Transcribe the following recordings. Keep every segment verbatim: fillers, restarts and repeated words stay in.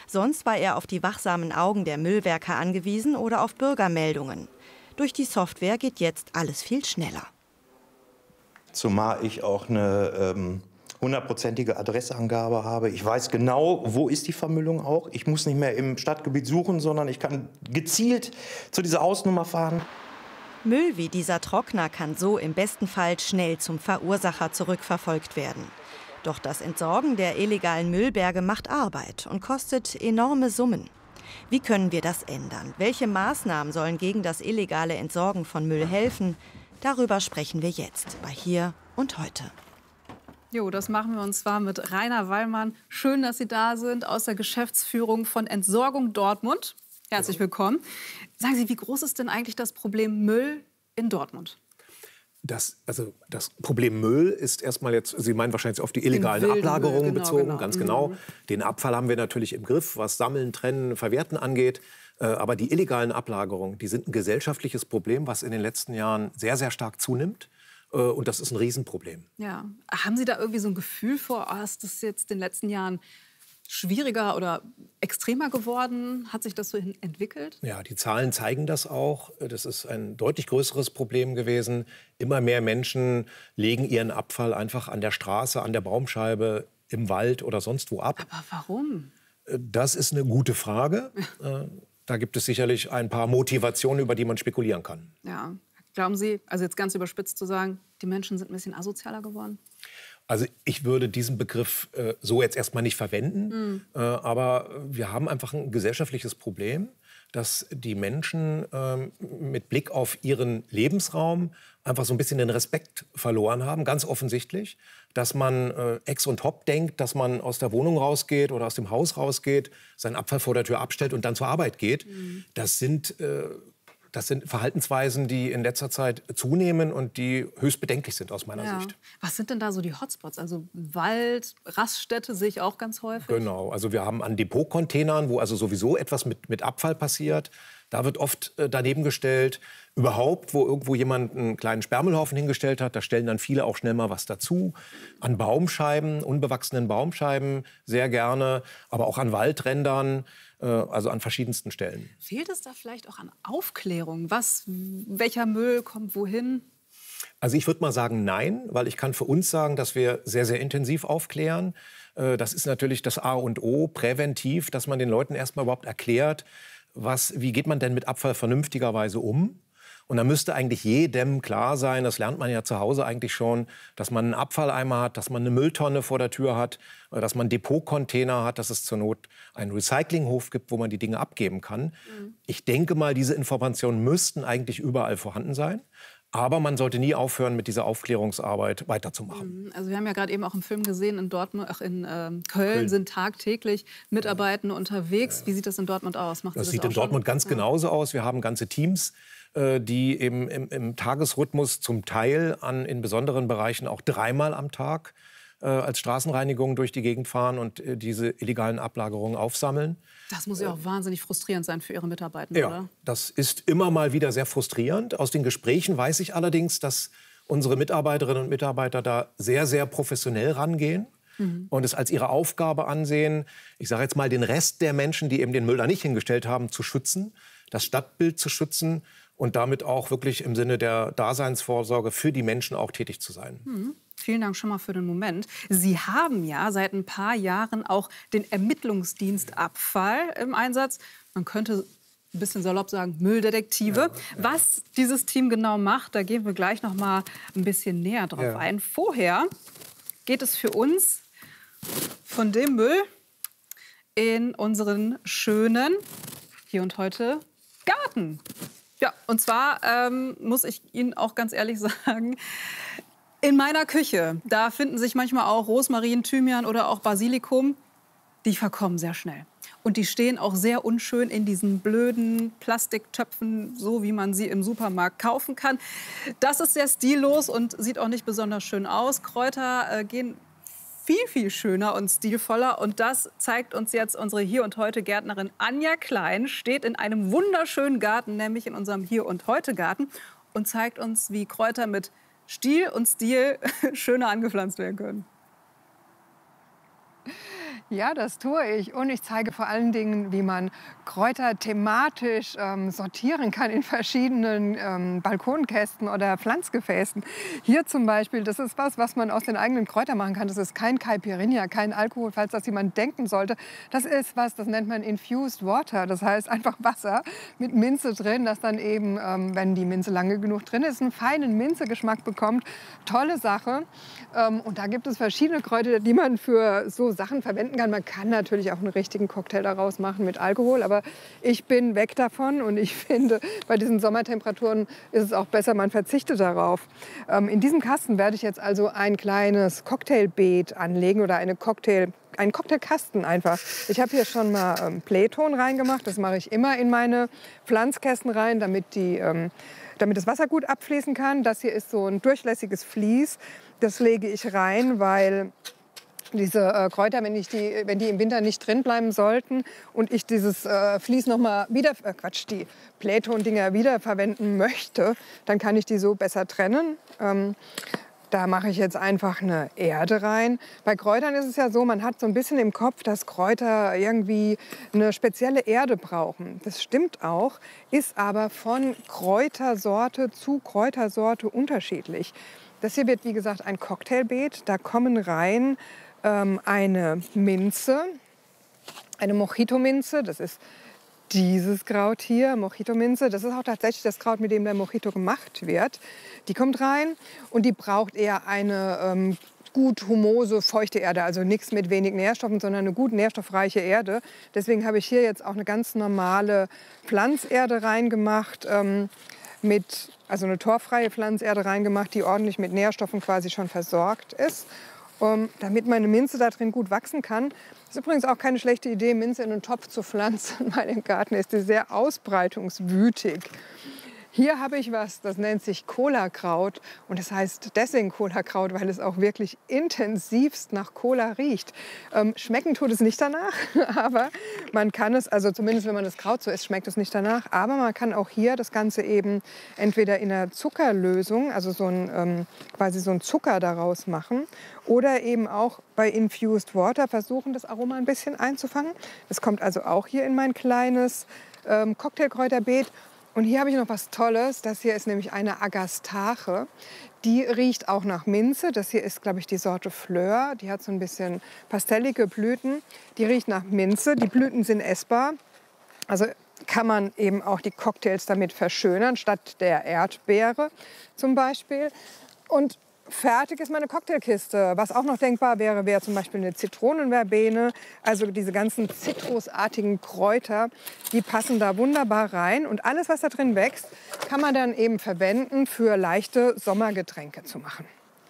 Sonst war er auf die wachsamen Augen der Müllwerker angewiesen oder auf Bürgermeldungen. Durch die Software geht jetzt alles viel schneller. Zumal ich auch eine ähm, hundertprozentige Adressangabe habe. Ich weiß genau, wo ist die Vermüllung auch. Ich muss nicht mehr im Stadtgebiet suchen, sondern ich kann gezielt zu dieser Hausnummer fahren. Müll wie dieser Trockner kann so im besten Fall schnell zum Verursacher zurückverfolgt werden. Doch das Entsorgen der illegalen Müllberge macht Arbeit und kostet enorme Summen. Wie können wir das ändern? Welche Maßnahmen sollen gegen das illegale Entsorgen von Müll helfen? Darüber sprechen wir jetzt bei Hier und Heute. Jo, das machen wir und zwar mit Rainer Wallmann. Schön, dass Sie da sind, aus der Geschäftsführung von Entsorgung Dortmund. Herzlich willkommen. Sagen Sie, wie groß ist denn eigentlich das Problem Müll in Dortmund? Das, also das Problem Müll ist erstmal jetzt, Sie meinen wahrscheinlich auf die illegalen Ablagerungen genau, bezogen, genau. ganz genau. Mhm. Den Abfall haben wir natürlich im Griff, was Sammeln, Trennen, Verwerten angeht. Aber die illegalen Ablagerungen, die sind ein gesellschaftliches Problem, was in den letzten Jahren sehr, sehr stark zunimmt. Und das ist ein Riesenproblem. Ja. Haben Sie da irgendwie so ein Gefühl vor, oh, ist das jetzt in den letzten Jahren schwieriger oder extremer geworden? Hat sich das so entwickelt? Ja, die Zahlen zeigen das auch. Das ist ein deutlich größeres Problem gewesen. Immer mehr Menschen legen ihren Abfall einfach an der Straße, an der Baumscheibe, im Wald oder sonst wo ab. Aber warum? Das ist eine gute Frage. Da gibt es sicherlich ein paar Motivationen, über die man spekulieren kann. Ja. Glauben Sie, also jetzt ganz überspitzt zu sagen, die Menschen sind ein bisschen asozialer geworden? Also ich würde diesen Begriff äh, so jetzt erstmal nicht verwenden. Mhm. Äh, aber wir haben einfach ein gesellschaftliches Problem, dass die Menschen äh, mit Blick auf ihren Lebensraum einfach so ein bisschen den Respekt verloren haben, ganz offensichtlich. Dass man äh, ex und top denkt, dass man aus der Wohnung rausgeht oder aus dem Haus rausgeht, seinen Abfall vor der Tür abstellt und dann zur Arbeit geht. Mhm. Das sind... Äh, Das sind Verhaltensweisen, die in letzter Zeit zunehmen und die höchst bedenklich sind aus meiner ja. Sicht. Was sind denn da so die Hotspots? Also Wald, Raststätte sehe ich auch ganz häufig. Genau, also wir haben an Depotcontainern, wo also sowieso etwas mit, mit Abfall passiert. Da wird oft äh, daneben gestellt. Überhaupt, wo irgendwo jemand einen kleinen Sperrmüllhaufen hingestellt hat, da stellen dann viele auch schnell mal was dazu. An Baumscheiben, unbewachsenen Baumscheiben sehr gerne, aber auch an Waldrändern. Also an verschiedensten Stellen. Fehlt es da vielleicht auch an Aufklärung? Was, welcher Müll kommt wohin? Also ich würde mal sagen, nein, weil ich kann für uns sagen, dass wir sehr, sehr intensiv aufklären. Das ist natürlich das A und O, präventiv, dass man den Leuten erst mal überhaupt erklärt, was, wie geht man denn mit Abfall vernünftigerweise um. Und da müsste eigentlich jedem klar sein, das lernt man ja zu Hause eigentlich schon, dass man einen Abfalleimer hat, dass man eine Mülltonne vor der Tür hat, dass man Depotcontainer hat, dass es zur Not einen Recyclinghof gibt, wo man die Dinge abgeben kann. Mhm. Ich denke mal, diese Informationen müssten eigentlich überall vorhanden sein. Aber man sollte nie aufhören, mit dieser Aufklärungsarbeit weiterzumachen. Also wir haben ja gerade eben auch im Film gesehen, in Dortmund, ach in ähm, Köln, Köln sind tagtäglich Mitarbeitende ja. unterwegs. Ja. Wie sieht das in Dortmund aus? Macht das, das sieht in Dortmund ganz ja. genauso aus. Wir haben ganze Teams, äh, die eben im, im Tagesrhythmus zum Teil an, in besonderen Bereichen auch dreimal am Tag äh, als Straßenreinigung durch die Gegend fahren und äh, diese illegalen Ablagerungen aufsammeln. Das muss ja auch wahnsinnig frustrierend sein für Ihre Mitarbeitenden, ja, oder? Das ist immer mal wieder sehr frustrierend. Aus den Gesprächen weiß ich allerdings, dass unsere Mitarbeiterinnen und Mitarbeiter da sehr, sehr professionell rangehen mhm. und es als ihre Aufgabe ansehen, ich sage jetzt mal, den Rest der Menschen, die eben den Müll da nicht hingestellt haben, zu schützen, das Stadtbild zu schützen und damit auch wirklich im Sinne der Daseinsvorsorge für die Menschen auch tätig zu sein. Mhm. Vielen Dank schon mal für den Moment. Sie haben ja seit ein paar Jahren auch den Ermittlungsdienst Abfall im Einsatz. Man könnte ein bisschen salopp sagen, Mülldetektive. Ja, ja. Was dieses Team genau macht, da gehen wir gleich noch mal ein bisschen näher drauf ja. ein. Vorher geht es für uns von dem Müll in unseren schönen Hier und Heute Garten. Ja, und zwar ähm, muss ich Ihnen auch ganz ehrlich sagen, in meiner Küche, da finden sich manchmal auch Rosmarin, Thymian oder auch Basilikum. Die verkommen sehr schnell. Und die stehen auch sehr unschön in diesen blöden Plastiktöpfen, so wie man sie im Supermarkt kaufen kann. Das ist sehr stillos und sieht auch nicht besonders schön aus. Kräuter äh, gehen viel, viel schöner und stilvoller. Und das zeigt uns jetzt unsere Hier und Heute Gärtnerin Anja Klein. Steht in einem wunderschönen Garten, nämlich in unserem Hier und Heute Garten. Und zeigt uns, wie Kräuter mit Stil und Stil schöner angepflanzt werden können. Ja, das tue ich. Und ich zeige vor allen Dingen, wie man Kräuter thematisch ähm, sortieren kann in verschiedenen ähm, Balkonkästen oder Pflanzgefäßen. Hier zum Beispiel, das ist was, was man aus den eigenen Kräutern machen kann. Das ist kein Caipirinha, kein Alkohol, falls das jemand denken sollte. Das ist was, das nennt man Infused Water. Das heißt einfach Wasser mit Minze drin, das dann eben, ähm, wenn die Minze lange genug drin ist, einen feinen Minzegeschmack bekommt. Tolle Sache. Ähm, und da gibt es verschiedene Kräuter, die man für so Sachen verwenden kann. Man kann natürlich auch einen richtigen Cocktail daraus machen mit Alkohol, aber ich bin weg davon und ich finde, bei diesen Sommertemperaturen ist es auch besser, man verzichtet darauf. Ähm, in diesem Kasten werde ich jetzt also ein kleines Cocktailbeet anlegen oder eine Cocktail, einen Cocktailkasten einfach. Ich habe hier schon mal ähm, Playton reingemacht, das mache ich immer in meine Pflanzkästen rein, damit, die, ähm, damit das Wasser gut abfließen kann. Das hier ist so ein durchlässiges Vlies, das lege ich rein, weil diese äh, Kräuter, wenn, ich die, wenn die im Winter nicht drin bleiben sollten und ich dieses äh, Vlies noch mal wieder, äh, Quatsch, die Playton-Dinger wiederverwenden möchte, dann kann ich die so besser trennen. Ähm, da mache ich jetzt einfach eine Erde rein. Bei Kräutern ist es ja so, man hat so ein bisschen im Kopf, dass Kräuter irgendwie eine spezielle Erde brauchen. Das stimmt auch, ist aber von Kräutersorte zu Kräutersorte unterschiedlich. Das hier wird, wie gesagt, ein Cocktailbeet. Da kommen rein ähm, eine Minze, eine Mojito-Minze. Das ist dieses Kraut hier, Mojito-Minze. Das ist auch tatsächlich das Kraut, mit dem der Mojito gemacht wird. Die kommt rein und die braucht eher eine ähm, gut humose, feuchte Erde. Also nichts mit wenig Nährstoffen, sondern eine gut nährstoffreiche Erde. Deswegen habe ich hier jetzt auch eine ganz normale Pflanzerde reingemacht. Ähm, mit, also eine torffreie Pflanzerde reingemacht, die ordentlich mit Nährstoffen quasi schon versorgt ist, um, damit meine Minze da drin gut wachsen kann. Ist übrigens auch keine schlechte Idee, Minze in einen Topf zu pflanzen, weil im Garten ist die sehr ausbreitungswütig. Hier habe ich was, das nennt sich Cola-Kraut und das heißt deswegen Cola-Kraut, weil es auch wirklich intensivst nach Cola riecht. Ähm, schmecken tut es nicht danach, aber man kann es, also zumindest wenn man das Kraut so isst, schmeckt es nicht danach, aber man kann auch hier das Ganze eben entweder in einer Zuckerlösung, also so ein, ähm, quasi so ein Zucker daraus machen oder eben auch bei Infused Water versuchen, das Aroma ein bisschen einzufangen. Das kommt also auch hier in mein kleines ähm, Cocktailkräuterbeet. Und hier habe ich noch was Tolles. Das hier ist nämlich eine Agastache. Die riecht auch nach Minze. Das hier ist, glaube ich, die Sorte Fleur. Die hat so ein bisschen pastellige Blüten. Die riecht nach Minze. Die Blüten sind essbar. Also kann man eben auch die Cocktails damit verschönern, statt der Erdbeere zum Beispiel. Und fertig ist meine Cocktailkiste. Was auch noch denkbar wäre, wäre zum Beispiel eine Zitronenverbene. Also diese ganzen zitrusartigen Kräuter, die passen da wunderbar rein. Und alles, was da drin wächst, kann man dann eben verwenden, für leichte Sommergetränke zu machen.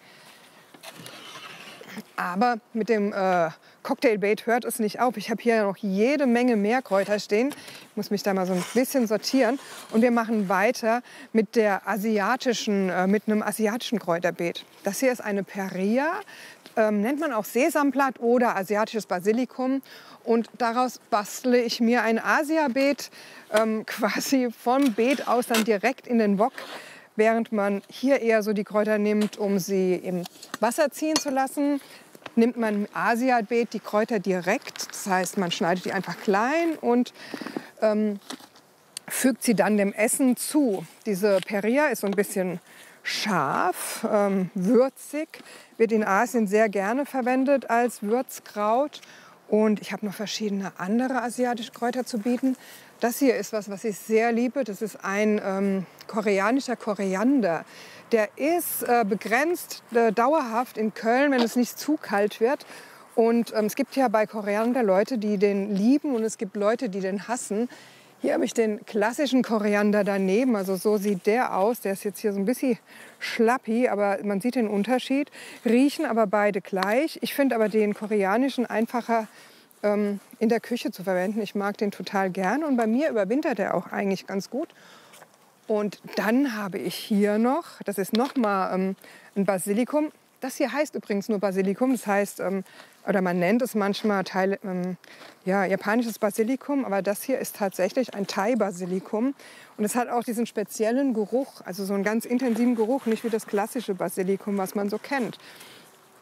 Aber mit dem äh, Cocktailbeet hört es nicht auf. Ich habe hier noch jede Menge mehr Kräuter stehen. Ich muss mich da mal so ein bisschen sortieren. Und wir machen weiter mit, der asiatischen, äh, mit einem asiatischen Kräuterbeet. Das hier ist eine Perea, ähm, nennt man auch Sesamblatt oder asiatisches Basilikum. Und daraus bastle ich mir ein Asiabeet, ähm, quasi vom Beet aus dann direkt in den Wok. Während man hier eher so die Kräuter nimmt, um sie im Wasser ziehen zu lassen, nimmt man im Asiabeet die Kräuter direkt. Das heißt, man schneidet die einfach klein und ähm, fügt sie dann dem Essen zu. Diese Perea ist so ein bisschen scharf, ähm, würzig, wird in Asien sehr gerne verwendet als Würzkraut. Und ich habe noch verschiedene andere asiatische Kräuter zu bieten. Das hier ist was, was ich sehr liebe. Das ist ein ähm, koreanischer Koriander. Der ist äh, begrenzt äh, dauerhaft in Köln, wenn es nicht zu kalt wird. Und ähm, es gibt ja bei Koriander Leute, die den lieben und es gibt Leute, die den hassen. Hier habe ich den klassischen Koriander daneben. Also so sieht der aus. Der ist jetzt hier so ein bisschen schlappi, aber man sieht den Unterschied. Riechen aber beide gleich. Ich finde aber den koreanischen einfacher ähm, in der Küche zu verwenden. Ich mag den total gern und bei mir überwintert er auch eigentlich ganz gut. Und dann habe ich hier noch, das ist noch mal ähm, ein Basilikum. Das hier heißt übrigens nur Basilikum. Das heißt, ähm, oder man nennt es manchmal Teil, ähm, ja, japanisches Basilikum. Aber das hier ist tatsächlich ein Thai-Basilikum. Und es hat auch diesen speziellen Geruch, also so einen ganz intensiven Geruch, nicht wie das klassische Basilikum, was man so kennt.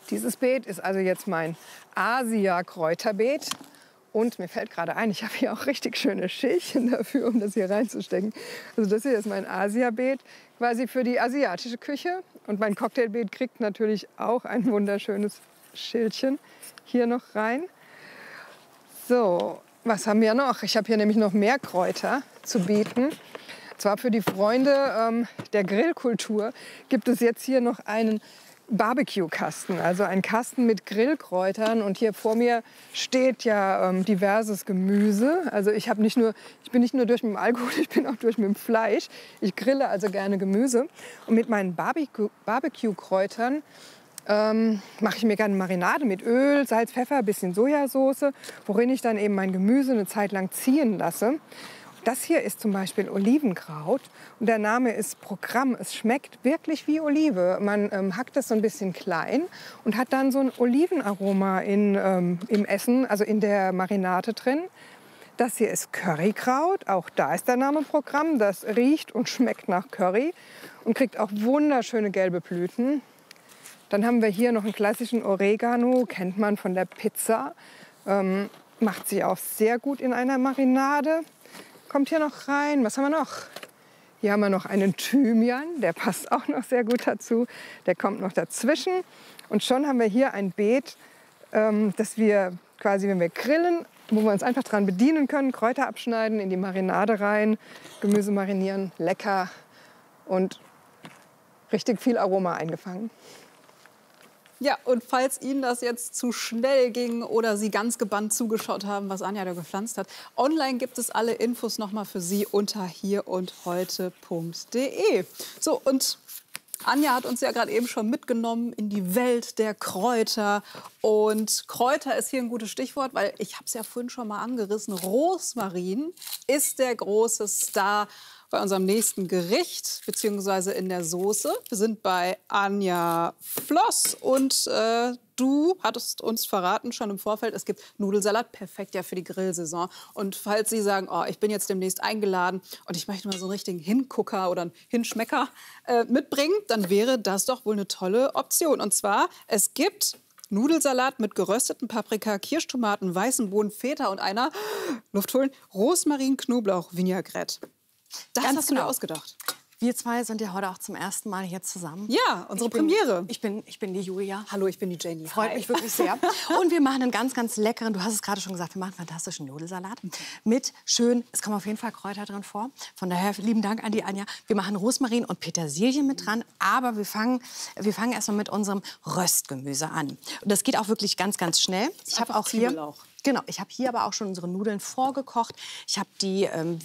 Dieses Beet ist also jetzt mein Asia-Kräuterbeet. Und mir fällt gerade ein, ich habe hier auch richtig schöne Schälchen dafür, um das hier reinzustecken. Also das hier ist mein Asia-Beet, quasi für die asiatische Küche. Und mein Cocktailbeet kriegt natürlich auch ein wunderschönes Schälchen hier noch rein. So, was haben wir noch? Ich habe hier nämlich noch mehr Kräuter zu bieten. Und zwar für die Freunde ähm, der Grillkultur gibt es jetzt hier noch einen Barbecue-Kasten, also ein Kasten mit Grillkräutern. Und hier vor mir steht ja ähm, diverses Gemüse. Also ich, habe nicht nur, ich bin nicht nur durch mit dem Alkohol, ich bin auch durch mit dem Fleisch. Ich grille also gerne Gemüse. Und mit meinen Barbecue- Barbecue-Kräutern ähm, mache ich mir gerne Marinade mit Öl, Salz, Pfeffer, ein bisschen Sojasauce, worin ich dann eben mein Gemüse eine Zeit lang ziehen lasse. Das hier ist zum Beispiel Olivenkraut und der Name ist Programm. Es schmeckt wirklich wie Olive. Man ähm, hackt das so ein bisschen klein und hat dann so ein Olivenaroma in, ähm, im Essen, also in der Marinade drin. Das hier ist Currykraut, auch da ist der Name Programm. Das riecht und schmeckt nach Curry und kriegt auch wunderschöne gelbe Blüten. Dann haben wir hier noch einen klassischen Oregano, kennt man von der Pizza. Ähm, macht sich auch sehr gut in einer Marinade. Kommt hier noch rein. Was haben wir noch? Hier haben wir noch einen Thymian, der passt auch noch sehr gut dazu. Der kommt noch dazwischen. Und schon haben wir hier ein Beet, ähm, das wir quasi, wenn wir grillen, wo wir uns einfach dran bedienen können, Kräuter abschneiden, in die Marinade rein, Gemüse marinieren, lecker und richtig viel Aroma eingefangen. Ja, und falls Ihnen das jetzt zu schnell ging oder Sie ganz gebannt zugeschaut haben, was Anja da gepflanzt hat, online gibt es alle Infos noch mal für Sie unter hierundheute punkt de. So, und Anja hat uns ja gerade eben schon mitgenommen in die Welt der Kräuter. Und Kräuter ist hier ein gutes Stichwort, weil ich habe es ja vorhin schon mal angerissen. Rosmarin ist der große Star bei unserem nächsten Gericht, beziehungsweise in der Soße. Wir sind bei Anja Floss und äh, du hattest uns verraten schon im Vorfeld, es gibt Nudelsalat, perfekt ja für die Grillsaison. Und falls Sie sagen, oh, ich bin jetzt demnächst eingeladen und ich möchte mal so einen richtigen Hingucker oder einen Hinschmecker äh, mitbringen, dann wäre das doch wohl eine tolle Option. Und zwar, es gibt Nudelsalat mit gerösteten Paprika, Kirschtomaten, weißen Bohnen, Feta und einer, Luft holen, Rosmarin, Knoblauch, Vinaigrette. Das Ganz hast du dir genau. ausgedacht. Wir zwei sind ja heute auch zum ersten Mal hier zusammen. Ja, unsere ich bin, Premiere. Ich bin, ich bin die Julia. Hallo, ich bin die Jenny. Freut Hi. mich wirklich sehr. Und wir machen einen ganz, ganz leckeren, du hast es gerade schon gesagt, wir machen einen fantastischen Nudelsalat. Mit schön, es kommen auf jeden Fall Kräuter drin vor. Von daher lieben Dank an die Anja. Wir machen Rosmarin und Petersilie mit dran. Aber wir fangen, wir fangen erstmal mit unserem Röstgemüse an. Und das geht auch wirklich ganz, ganz schnell. Ich habe auch hier, Zwiebelauch. genau, ich habe hier aber auch schon unsere Nudeln vorgekocht. Ich habe die ähm,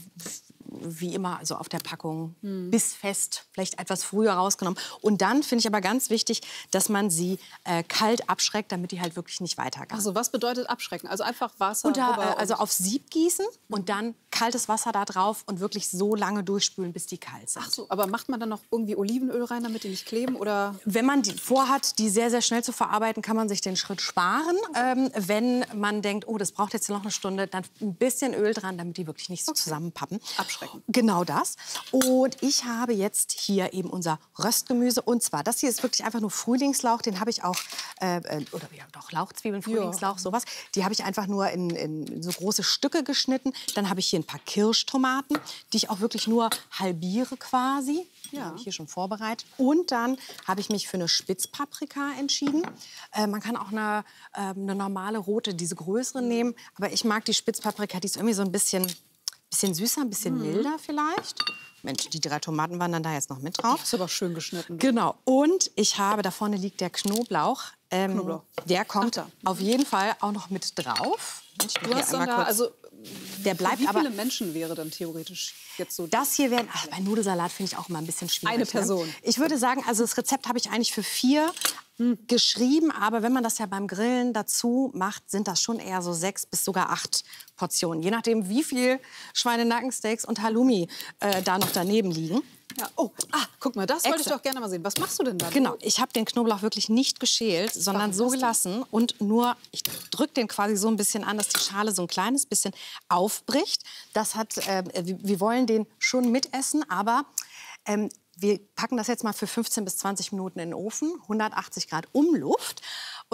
wie immer, also auf der Packung hm. bissfest, vielleicht etwas früher rausgenommen. Und dann finde ich aber ganz wichtig, dass man sie äh, kalt abschreckt, damit die halt wirklich nicht weitergaren. Also was bedeutet abschrecken? Also einfach Wasser Unter, rüber äh, also auf Sieb gießen und dann kaltes Wasser da drauf und wirklich so lange durchspülen, bis die kalt sind. Ach so, aber macht man dann noch irgendwie Olivenöl rein, damit die nicht kleben? Oder? Wenn man die vorhat, die sehr, sehr schnell zu verarbeiten, kann man sich den Schritt sparen. Ähm, wenn man denkt, oh, das braucht jetzt noch eine Stunde, dann ein bisschen Öl dran, damit die wirklich nicht so Okay. zusammenpappen. Abschrecken. Genau das. Und ich habe jetzt hier eben unser Röstgemüse. Und zwar, das hier ist wirklich einfach nur Frühlingslauch. Den habe ich auch, äh, oder ja, doch Lauchzwiebeln, Frühlingslauch, sowas. Die habe ich einfach nur in, in so große Stücke geschnitten. Dann habe ich hier ein paar Kirschtomaten, die ich auch wirklich nur halbiere quasi. Die habe ich hier schon vorbereitet. Und dann habe ich mich für eine Spitzpaprika entschieden. Äh, man kann auch eine, äh, eine normale rote, diese größere nehmen. Aber ich mag die Spitzpaprika, die ist irgendwie so ein bisschen, bisschen süßer, ein bisschen milder vielleicht. Mensch, die drei Tomaten waren dann da jetzt noch mit drauf. Ist aber schön geschnitten. Genau. Und ich habe, da vorne liegt der Knoblauch. Ähm, Knoblauch. Der kommt Ach, da. auf jeden Fall auch noch mit drauf. Mensch, ich mach Du hier hast dann einmal da, kurz- also der bleibt wie aber. viele Menschen wäre dann theoretisch jetzt so? Das hier wären, ach, bei Nudelsalat finde ich auch immer ein bisschen schwierig. Eine Person. Ne? Ich würde sagen, also das Rezept habe ich eigentlich für vier geschrieben, aber wenn man das ja beim Grillen dazu macht, sind das schon eher so sechs bis sogar acht Portionen. Je nachdem, wie viel Schweinenackensteaks und Halloumi äh, da noch daneben liegen. Ja. Oh, ah, guck mal, das wollte ich Extra. doch gerne mal sehen. Was machst du denn da? Genau, ich habe den Knoblauch wirklich nicht geschält, sondern so gelassen und nur, ich drücke den quasi so ein bisschen an, dass die Schale so ein kleines bisschen aufbricht. Das hat, äh, wir, wir wollen den schon mitessen, aber ähm, wir packen das jetzt mal für fünfzehn bis zwanzig Minuten in den Ofen, hundertachtzig Grad Umluft.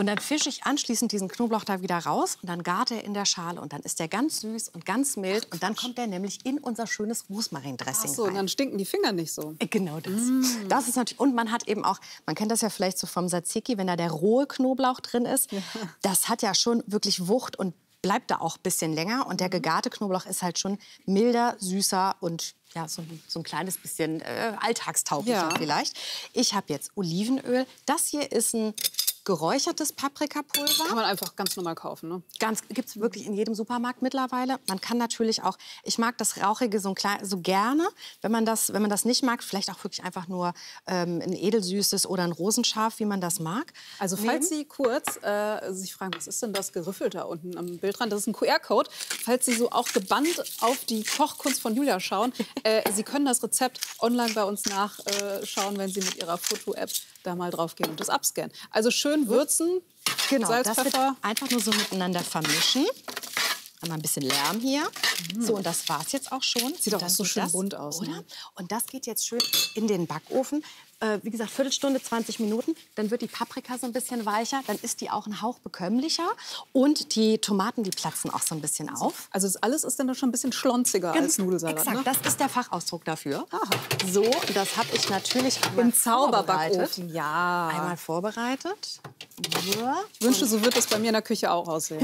Und dann fische ich anschließend diesen Knoblauch da wieder raus und dann gart er in der Schale. Und dann ist der ganz süß und ganz mild. Und dann kommt der nämlich in unser schönes Rosmarin-Dressing Ach so, und dann stinken die Finger nicht so. Genau das. Mm. Das ist natürlich, und man hat eben auch, man kennt das ja vielleicht so vom Tzatziki, wenn da der rohe Knoblauch drin ist. Ja. Das hat ja schon wirklich Wucht und bleibt da auch ein bisschen länger. Und der gegarte Knoblauch ist halt schon milder, süßer und ja, so, so ein kleines bisschen äh, alltagstauglicher ja. vielleicht. Ich habe jetzt Olivenöl. Das hier ist ein geräuchertes Paprikapulver. Kann man einfach ganz normal kaufen, ne? Ganz, gibt's wirklich in jedem Supermarkt mittlerweile. Man kann natürlich auch, ich mag das Rauchige so, ein klein, so gerne. Wenn man, das, wenn man das nicht mag, vielleicht auch wirklich einfach nur ähm, ein edelsüßes oder ein Rosenscharf, wie man das mag. Also falls Sie kurz äh, sich fragen, was ist denn das Gerüffelt da unten am Bildrand? Das ist ein Q R-Code. Falls Sie so auch gebannt auf die Kochkunst von Julia schauen, äh, Sie können das Rezept online bei uns nachschauen, äh, wenn Sie mit Ihrer Foto-App da mal drauf gehen und das abscannen. Also schön würzen, genau, Salz, das Pfeffer. Wird einfach nur so miteinander vermischen. Einmal ein bisschen Lärm hier. Mm. So, und das war's jetzt auch schon. Sieht auch so schön das, bunt aus. Oder? Ne? Und das geht jetzt schön in den Backofen. Äh, wie gesagt, Viertelstunde, zwanzig Minuten. Dann wird die Paprika so ein bisschen weicher. Dann ist die auch ein Hauch bekömmlicher. Und die Tomaten, die platzen auch so ein bisschen auf. Also das alles ist dann schon ein bisschen schlonziger Ganz als Nudelsalat. Exakt, ne? das ist der Fachausdruck dafür. Aha. So, das habe ich natürlich einmal im vorbereitet. Zauberbackofen. Ja. Einmal vorbereitet. So. Ich wünschte, so wird es bei mir in der Küche auch aussehen.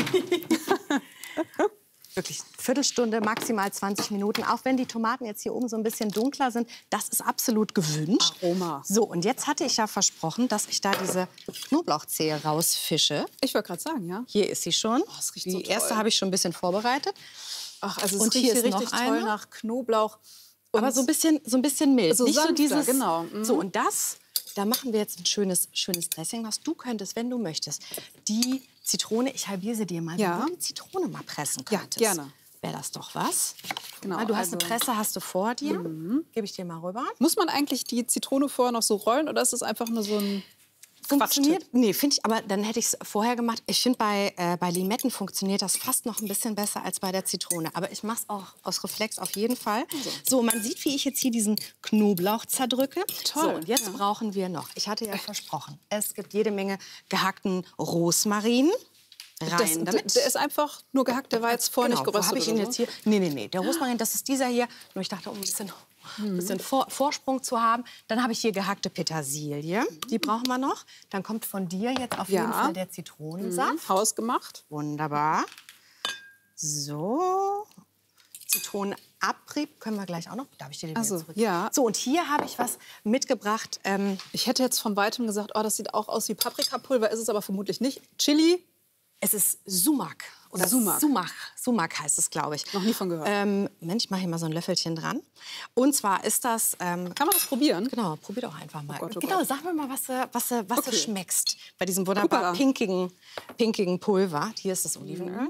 Wirklich Viertelstunde, maximal zwanzig Minuten. Auch wenn die Tomaten jetzt hier oben so ein bisschen dunkler sind, das ist absolut gewünscht. Aroma. So, und jetzt hatte ich ja versprochen, dass ich da diese Knoblauchzehe rausfische. Ich wollte gerade sagen, ja. Hier ist sie schon. Oh, das riecht die so toll. erste habe ich schon ein bisschen vorbereitet. Ach, also es Und riecht hier hier ist richtig noch toll eine. nach Knoblauch. Und Aber so ein bisschen, so ein bisschen mild. So Nicht sanfter, so dieses. genau. Mhm. So, und das, da machen wir jetzt ein schönes, schönes Dressing. Was du könntest, wenn du möchtest, die Zitrone, ich halbiere sie dir mal, Ja. wenn du die Zitrone mal pressen Ja, könntest. gerne. Wäre das doch was? Genau, Weil du hast also- eine Presse, hast du vor dir. Gebe ich dir mal rüber. Muss man eigentlich die Zitrone vorher noch so rollen oder ist es einfach nur so ein Funktioniert? Nee, finde ich, aber dann hätte ich es vorher gemacht. Ich finde, bei, äh, bei Limetten funktioniert das fast noch ein bisschen besser als bei der Zitrone. Aber ich mache es auch aus Reflex auf jeden Fall. So, man sieht, wie ich jetzt hier diesen Knoblauch zerdrücke. Toll, So, und jetzt ja. brauchen wir noch, ich hatte ja versprochen, es gibt jede Menge gehackten Rosmarin. Rein Das, damit. der ist einfach nur gehackt, der war jetzt vorher Genau, nicht wo geröstet habe ich ihn oder jetzt so? hier? Nee, nee, nee. Der Rosmarin, das ist dieser hier. Nur ich dachte, um ein bisschen, ein bisschen Vor Vorsprung zu haben. Dann habe ich hier gehackte Petersilie. Die brauchen wir noch. Dann kommt von dir jetzt auf Ja. jeden Fall der Zitronensaft. Mhm. Hausgemacht. Wunderbar. So. Zitronenabrieb können wir gleich auch noch. Darf ich dir den Ach so, wieder zurück? ja. So, und hier habe ich was mitgebracht. Ähm, Ich hätte jetzt von weitem gesagt, oh, das sieht auch aus wie Paprikapulver, ist es aber vermutlich nicht. Chili. Es ist Sumak. Oder Sumak. Sumak. Sumak heißt es, glaube ich. Noch nie von gehört. Ähm, Mensch, ich mache hier mal so ein Löffelchen dran. Und zwar ist das... Ähm, Kann man das probieren? Genau, probier doch einfach mal. Oh Gott, oh genau, Gott. sag mir mal, was, du- was, du- was Okay. du schmeckst bei diesem wunderbar Hoppala. pinkigen, pinkigen Pulver. Hier ist das Olivenöl.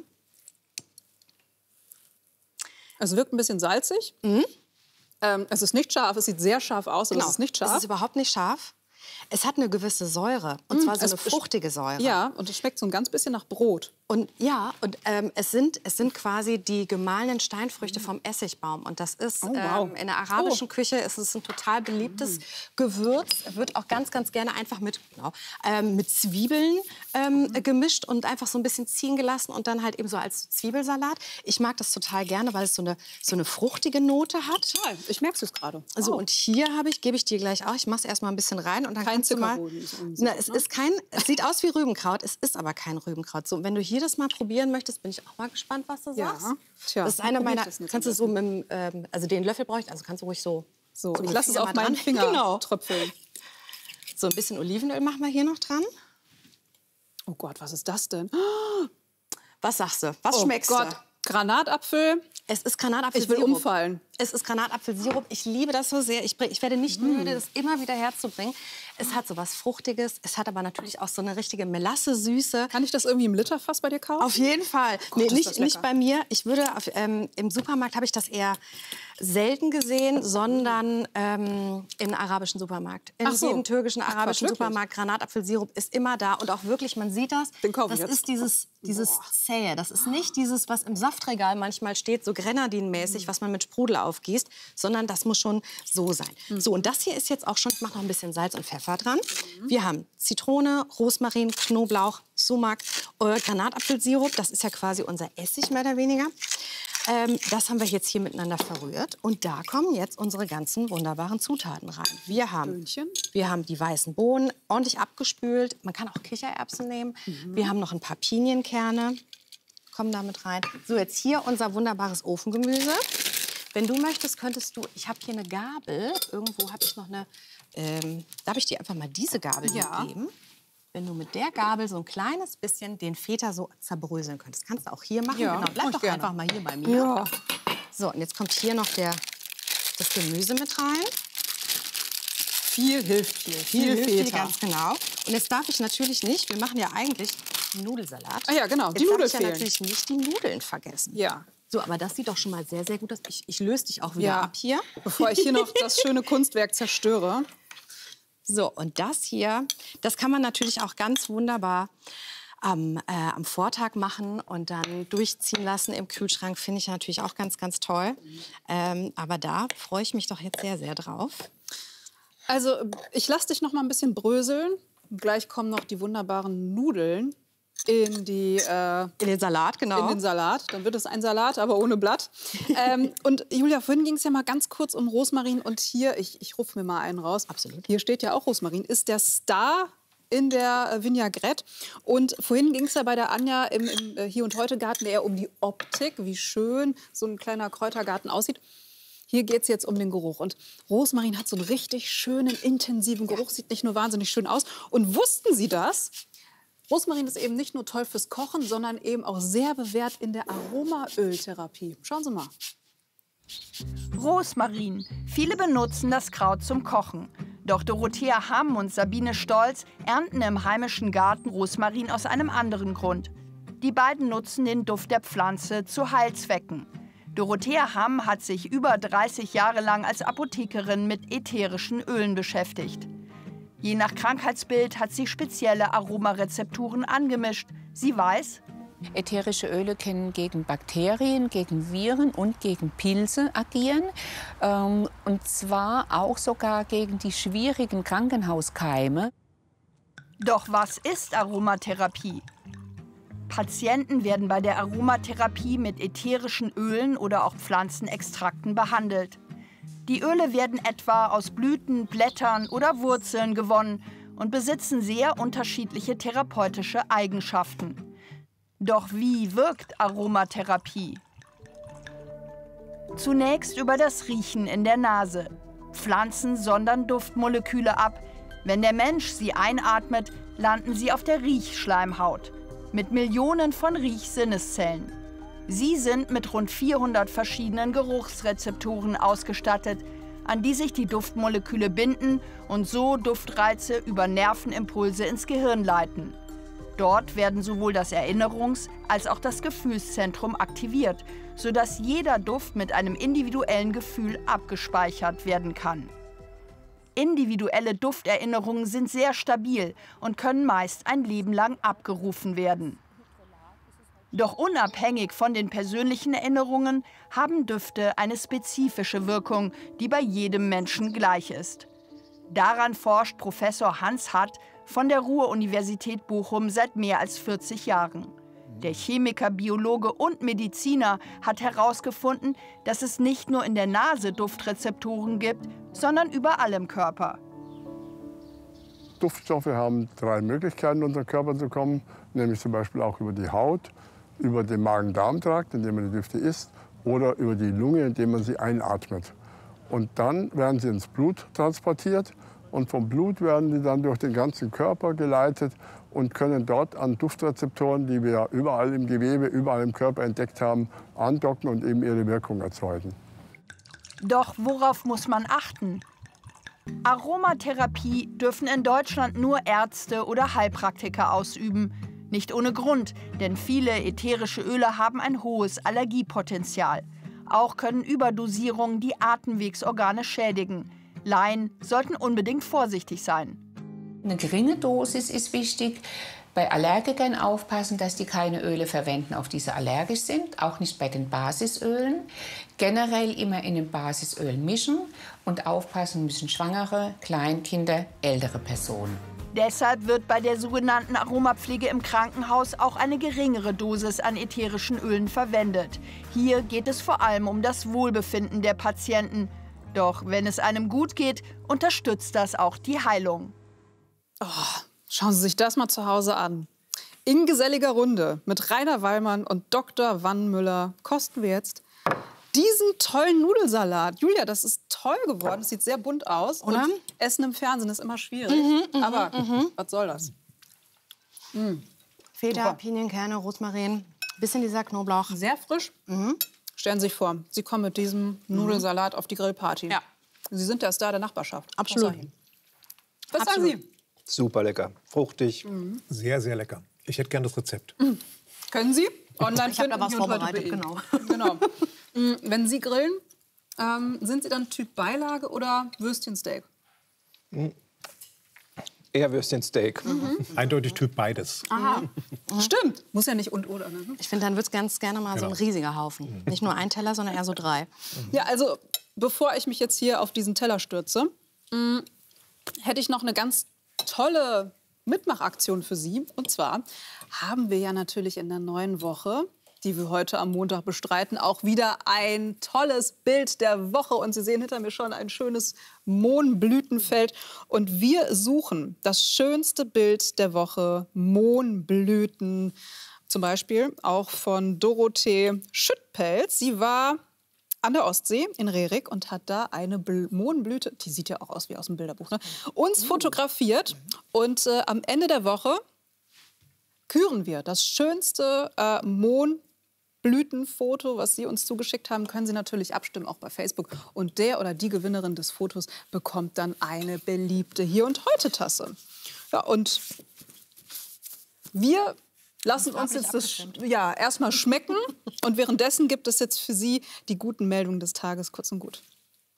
Es wirkt ein bisschen salzig. Ähm, es ist nicht scharf, es sieht sehr scharf aus, aber es ist nicht Es scharf. ist überhaupt nicht scharf. Es hat eine gewisse Säure. Und zwar so es eine ist- fruchtige Säure. Ja, und es schmeckt so ein ganz bisschen nach Brot. Und ja, und ähm, es, sind, es sind quasi die gemahlenen Steinfrüchte vom Essigbaum. Und das ist Oh, wow. ähm, in der arabischen Oh. Küche ist es ein total beliebtes Gewürz. Wird auch ganz, ganz gerne einfach mit, genau, ähm, mit Zwiebeln ähm, gemischt und einfach so ein bisschen ziehen gelassen und dann halt eben so als Zwiebelsalat. Ich mag das total gerne, weil es so eine, so eine fruchtige Note hat. Toll, ich merke es gerade. So, Oh. und hier habe ich, gebe ich dir gleich auch, ich mache es erstmal ein bisschen rein und dann Kein kannst du mal... Zuckerrohr, wie es irgendwie Na, sieht, es ne? ist kein, es sieht aus wie Rübenkraut, es ist aber kein Rübenkraut. So, und wenn du hier das mal probieren möchtest, bin ich auch mal gespannt, was du Ja, sagst. tja, das ist dann einer probier ich meiner, das jetzt kannst du am so mit dem, ähm, also den Löffel bräuchte, also kannst du ruhig so... So, so ich mit lasse dem es Finger auf mal meinen dran. Finger Genau. tröpfeln. So ein bisschen Olivenöl machen wir hier noch dran. Oh Gott, was ist das denn? Was sagst du? Was Oh schmeckst Gott, du? Granatapfel. Es ist Granatapfelsirup. Ich will umfallen. Es ist Granatapfelsirup. Ich liebe das so sehr. Ich, bring, ich werde nicht müde, das immer wieder herzubringen. Es hat so was Fruchtiges. Es hat aber natürlich auch so eine richtige Melasse-Süße. Kann ich das irgendwie im Literfass bei dir kaufen? Auf jeden Fall. Gott, nee, ist nicht, das nicht lecker. bei mir. Ich würde auf, ähm, im Supermarkt habe ich das eher selten gesehen, sondern ähm, im arabischen Supermarkt. In Ach so. jedem türkischen, Ach, arabischen Quatsch, wirklich? Supermarkt Granatapfelsirup ist immer da und auch wirklich, man sieht das. Den kaufe ich das jetzt. ist dieses Dieses Boah. Zähe, das ist nicht dieses, was im Saftregal manchmal steht, so Grenadinenmäßig, mhm. was man mit Sprudel aufgießt, sondern das muss schon so sein. Mhm. So, und das hier ist jetzt auch schon, ich mache noch ein bisschen Salz und Pfeffer dran. Mhm. Wir haben Zitrone, Rosmarin, Knoblauch, Sumak, äh, Granatapfelsirup, das ist ja quasi unser Essig mehr oder weniger. Ähm, das haben wir jetzt hier miteinander verrührt. Und da kommen jetzt unsere ganzen wunderbaren Zutaten rein. Wir haben, wir haben die weißen Bohnen ordentlich abgespült. Man kann auch Kichererbsen nehmen. Mhm. Wir haben noch ein paar Pinienkerne. Kommen damit rein. So, jetzt hier unser wunderbares Ofengemüse. Wenn du möchtest, könntest du... Ich habe hier eine Gabel. Irgendwo habe ich noch eine... Ähm, darf ich dir einfach mal diese Gabel ja. mitgeben? Wenn du mit der Gabel so ein kleines bisschen den Feta so zerbröseln könntest. Kannst du auch hier machen. Ja, genau, bleib doch gerne. einfach mal hier bei mir. Ja. So, und jetzt kommt hier noch der, das Gemüse mit rein. Viel hilft viel. Viel, viel hilft viel, Feta. ganz genau. Und jetzt darf ich natürlich nicht, wir machen ja eigentlich einen Nudelsalat. Ah ja, genau, die jetzt Nudeln darf ich ja fehlen. natürlich nicht die Nudeln vergessen. Ja. So, aber das sieht doch schon mal sehr, sehr gut aus. Ich, ich löse dich auch wieder ja. ab hier. Bevor ich hier noch das schöne Kunstwerk zerstöre. So, und das hier, das kann man natürlich auch ganz wunderbar am, äh, am Vortag machen und dann durchziehen lassen im Kühlschrank. Finde ich natürlich auch ganz, ganz toll. Ähm, aber da freue ich mich doch jetzt sehr, sehr drauf. Also, ich lasse dich noch mal ein bisschen bröseln. Gleich kommen noch die wunderbaren Nudeln in die äh, in den Salat, genau. In den Salat. Dann wird es ein Salat, aber ohne Blatt. ähm, und Julia, vorhin ging es ja mal ganz kurz um Rosmarin. Und hier, ich, ich rufe mir mal einen raus. Absolut. Hier steht ja auch Rosmarin. Ist der Star in der Vinaigrette. Und vorhin ging es ja bei der Anja im, im Hier- und Heute-Garten eher um die Optik, wie schön so ein kleiner Kräutergarten aussieht. Hier geht es jetzt um den Geruch. Und Rosmarin hat so einen richtig schönen, intensiven Geruch. Sieht nicht nur wahnsinnig schön aus. Und wussten Sie das? Rosmarin ist eben nicht nur toll fürs Kochen, sondern eben auch sehr bewährt in der Aromaöltherapie. Schauen Sie mal. Rosmarin. Viele benutzen das Kraut zum Kochen. Doch Dorothea Hamm und Sabine Stolz ernten im heimischen Garten Rosmarin aus einem anderen Grund. Die beiden nutzen den Duft der Pflanze zu Heilzwecken. Dorothea Hamm hat sich über dreißig Jahre lang als Apothekerin mit ätherischen Ölen beschäftigt. Je nach Krankheitsbild hat sie spezielle Aromarezepturen angemischt. Sie weiß, ätherische Öle können gegen Bakterien, gegen Viren und gegen Pilze agieren. Ähm, und zwar auch sogar gegen die schwierigen Krankenhauskeime. Doch was ist Aromatherapie? Patienten werden bei der Aromatherapie mit ätherischen Ölen oder auch Pflanzenextrakten behandelt. Die Öle werden etwa aus Blüten, Blättern oder Wurzeln gewonnen und besitzen sehr unterschiedliche therapeutische Eigenschaften. Doch wie wirkt Aromatherapie? Zunächst über das Riechen in der Nase. Pflanzen sondern Duftmoleküle ab. Wenn der Mensch sie einatmet, landen sie auf der Riechschleimhaut mit Millionen von Riechsinneszellen. Sie sind mit rund vierhundert verschiedenen Geruchsrezeptoren ausgestattet, an die sich die Duftmoleküle binden und so Duftreize über Nervenimpulse ins Gehirn leiten. Dort werden sowohl das Erinnerungs- als auch das Gefühlszentrum aktiviert, sodass jeder Duft mit einem individuellen Gefühl abgespeichert werden kann. Individuelle Dufterinnerungen sind sehr stabil und können meist ein Leben lang abgerufen werden. Doch unabhängig von den persönlichen Erinnerungen haben Düfte eine spezifische Wirkung, die bei jedem Menschen gleich ist. Daran forscht Professor Hans Hatt von der Ruhr-Universität Bochum seit mehr als vierzig Jahren. Der Chemiker, Biologe und Mediziner hat herausgefunden, dass es nicht nur in der Nase Duftrezeptoren gibt, sondern überall im Körper. Duftstoffe haben drei Möglichkeiten, in unseren Körper zu kommen, nämlich zum Beispiel auch über die Haut, über den Magen-Darm-Trakt, indem man die Düfte isst, oder über die Lunge, indem man sie einatmet. Und dann werden sie ins Blut transportiert und vom Blut werden die dann durch den ganzen Körper geleitet und können dort an Duftrezeptoren, die wir überall im Gewebe, überall im Körper entdeckt haben, andocken und eben ihre Wirkung erzeugen. Doch worauf muss man achten? Aromatherapie dürfen in Deutschland nur Ärzte oder Heilpraktiker ausüben. Nicht ohne Grund, denn viele ätherische Öle haben ein hohes Allergiepotenzial. Auch können Überdosierungen die Atemwegsorgane schädigen. Laien sollten unbedingt vorsichtig sein. Eine geringe Dosis ist wichtig. Bei Allergikern aufpassen, dass die keine Öle verwenden, auf die sie allergisch sind, auch nicht bei den Basisölen. Generell immer in den Basisöl mischen und aufpassen müssen Schwangere, Kleinkinder, ältere Personen. Deshalb wird bei der sogenannten Aromapflege im Krankenhaus auch eine geringere Dosis an ätherischen Ölen verwendet. Hier geht es vor allem um das Wohlbefinden der Patienten. Doch wenn es einem gut geht, unterstützt das auch die Heilung. Oh, schauen Sie sich das mal zu Hause an. In geselliger Runde mit Rainer Wallmann und Doktor Wannmüller kosten wir jetzt diesen tollen Nudelsalat. Julia, das ist toll geworden. Es sieht sehr bunt aus. Oder? Und Essen im Fernsehen ist immer schwierig. Mhm, Aber mhm. was soll das? Mhm. Feta, Super. Pinienkerne, Rosmarin, bisschen dieser Knoblauch. Sehr frisch. Mhm. Stellen Sie sich vor, Sie kommen mit diesem Nudelsalat auf die Grillparty. Ja. Sie sind der Star der Nachbarschaft. Absolut. Was sagen Absolut. Sie? Super lecker, fruchtig. Mhm. Sehr, sehr lecker. Ich hätte gern das Rezept. Mhm. Können Sie? Online Ich habe da finden was hier und heute vorbereitet, punkt de. genau. Genau. Mhm. Wenn Sie grillen, ähm, sind Sie dann Typ Beilage oder Würstchensteak? Eher Würstchensteak. Mhm. Eindeutig Typ beides. Aha. Stimmt. Muss ja nicht und oder. Ne? Ich finde, dann wird es ganz gerne mal so ein Genau. riesiger Haufen. Nicht nur ein Teller, sondern eher so drei. Ja, also bevor ich mich jetzt hier auf diesen Teller stürze, mh, hätte ich noch eine ganz tolle Mitmachaktion für Sie. Und zwar haben wir ja natürlich in der neuen Woche, die wir heute am Montag bestreiten, auch wieder ein tolles Bild der Woche. Und Sie sehen hinter mir schon ein schönes Mohnblütenfeld. Und wir suchen das schönste Bild der Woche, Mohnblüten. Zum Beispiel auch von Dorothee Schüttpelz. Sie war an der Ostsee in Rerik und hat da eine Bl- Mohnblüte, die sieht ja auch aus wie aus dem Bilderbuch, ne? uns fotografiert. Und äh, am Ende der Woche küren wir das schönste äh, Mohnblütenfoto, was Sie uns zugeschickt haben. Können Sie natürlich abstimmen, auch bei Facebook. Und der oder die Gewinnerin des Fotos bekommt dann eine beliebte Hier- und Heute-Tasse. Ja, und wir lassen uns jetzt das ja, erstmal schmecken. Und währenddessen gibt es jetzt für Sie die guten Meldungen des Tages, kurz und gut.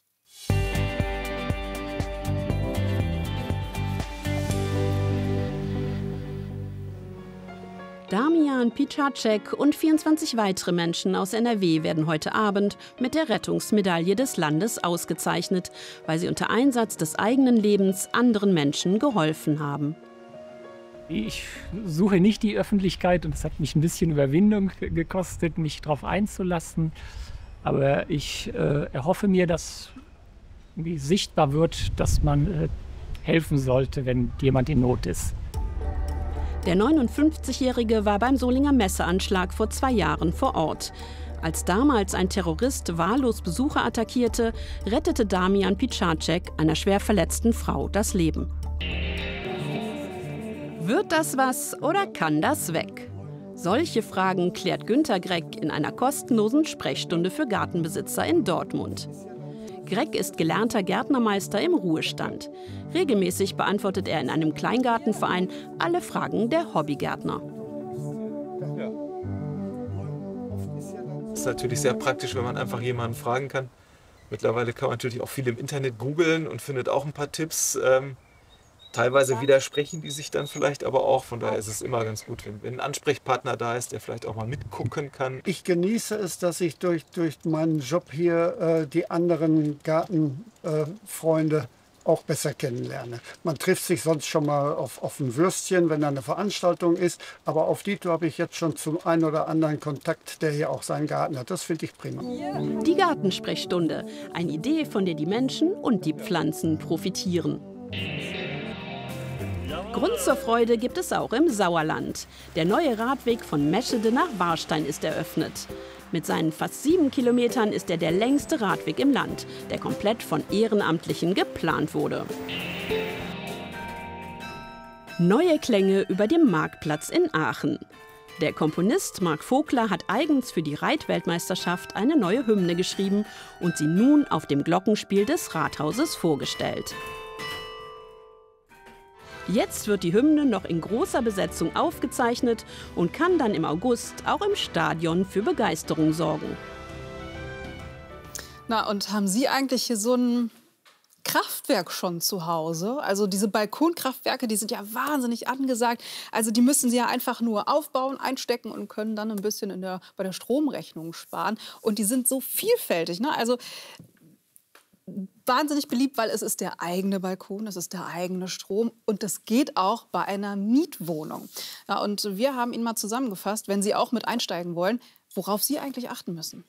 Damian Picacek und vierundzwanzig weitere Menschen aus N R W werden heute Abend mit der Rettungsmedaille des Landes ausgezeichnet, weil sie unter Einsatz des eigenen Lebens anderen Menschen geholfen haben. Ich suche nicht die Öffentlichkeit und es hat mich ein bisschen Überwindung gekostet, mich darauf einzulassen. Aber ich äh, erhoffe mir, dass irgendwie sichtbar wird, dass man äh, helfen sollte, wenn jemand in Not ist. Der neunundfünfzigjährige war beim Solinger Messeanschlag vor zwei Jahren vor Ort. Als damals ein Terrorist wahllos Besucher attackierte, rettete Damian Picacek einer schwer verletzten Frau das Leben. Wird das was oder kann das weg? Solche Fragen klärt Günter Greck in einer kostenlosen Sprechstunde für Gartenbesitzer in Dortmund. Greck ist gelernter Gärtnermeister im Ruhestand. Regelmäßig beantwortet er in einem Kleingartenverein alle Fragen der Hobbygärtner. Das ist natürlich sehr praktisch, wenn man einfach jemanden fragen kann. Mittlerweile kann man natürlich auch viel im Internet googeln und findet auch ein paar Tipps. Ähm, teilweise widersprechen die sich dann vielleicht aber auch. Von daher ist es immer ganz gut, wenn, wenn ein Ansprechpartner da ist, der vielleicht auch mal mitgucken kann. Ich genieße es, dass ich durch, durch meinen Job hier äh, die anderen Gartenfreunde äh, auch besser kennenlerne. Man trifft sich sonst schon mal auf, auf ein Würstchen, wenn da eine Veranstaltung ist. Aber auf Dito habe ich jetzt schon zum einen oder anderen Kontakt, der hier auch seinen Garten hat. Das finde ich prima. Die Gartensprechstunde. Eine Idee, von der die Menschen und die Pflanzen profitieren. Grund zur Freude gibt es auch im Sauerland. Der neue Radweg von Meschede nach Warstein ist eröffnet. Mit seinen fast sieben Kilometern ist er der längste Radweg im Land, der komplett von Ehrenamtlichen geplant wurde. Neue Klänge über dem Marktplatz in Aachen. Der Komponist Marc Vogler hat eigens für die Reitweltmeisterschaft eine neue Hymne geschrieben und sie nun auf dem Glockenspiel des Rathauses vorgestellt. Jetzt wird die Hymne noch in großer Besetzung aufgezeichnet und kann dann im August auch im Stadion für Begeisterung sorgen. Na, und haben Sie eigentlich hier so ein Kraftwerk Kraftwerk schon zu Hause? Also diese Balkonkraftwerke, die sind ja wahnsinnig angesagt. Also die müssen Sie ja einfach nur aufbauen, einstecken und können dann ein bisschen in der, bei der Stromrechnung sparen. Und die sind so vielfältig, ne? Also wahnsinnig beliebt, weil es ist der eigene Balkon, es ist der eigene Strom und das geht auch bei einer Mietwohnung. Ja, und wir haben Ihnen mal zusammengefasst, wenn Sie auch mit einsteigen wollen, worauf Sie eigentlich achten müssen.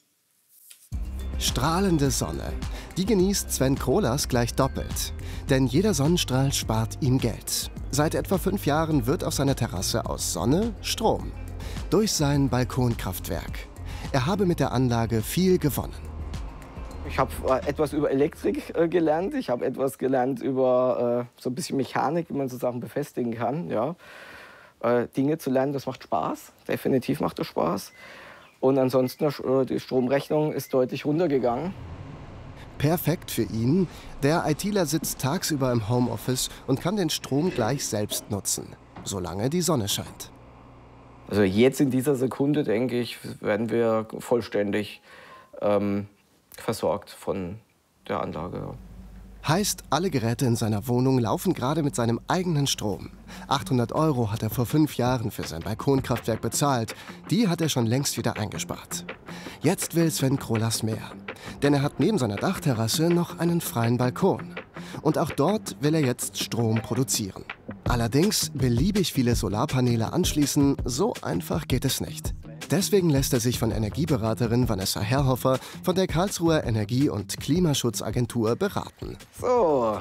Strahlende Sonne. Die genießt Sven Krolas gleich doppelt. Denn jeder Sonnenstrahl spart ihm Geld. Seit etwa fünf Jahren wird auf seiner Terrasse aus Sonne Strom. Durch sein Balkonkraftwerk. Er habe mit der Anlage viel gewonnen. Ich habe etwas über Elektrik äh, gelernt. Ich habe etwas gelernt über äh, so ein bisschen Mechanik, wie man so Sachen befestigen kann. Ja. Äh, Dinge zu lernen, das macht Spaß. Definitiv macht das Spaß. Und ansonsten, äh, die Stromrechnung ist deutlich runtergegangen. Perfekt für ihn. Der ITler sitzt tagsüber im Homeoffice und kann den Strom gleich selbst nutzen, solange die Sonne scheint. Also jetzt in dieser Sekunde, denke ich, werden wir vollständig ähm, versorgt von der Anlage. Heißt, alle Geräte in seiner Wohnung laufen gerade mit seinem eigenen Strom. achthundert Euro hat er vor fünf Jahren für sein Balkonkraftwerk bezahlt. Die hat er schon längst wieder eingespart. Jetzt will Sven Krolas mehr. Denn er hat neben seiner Dachterrasse noch einen freien Balkon. Und auch dort will er jetzt Strom produzieren. Allerdings beliebig viele Solarpaneele anschließen, so einfach geht es nicht. Deswegen lässt er sich von Energieberaterin Vanessa Herrhofer von der Karlsruher Energie- und Klimaschutzagentur beraten. So,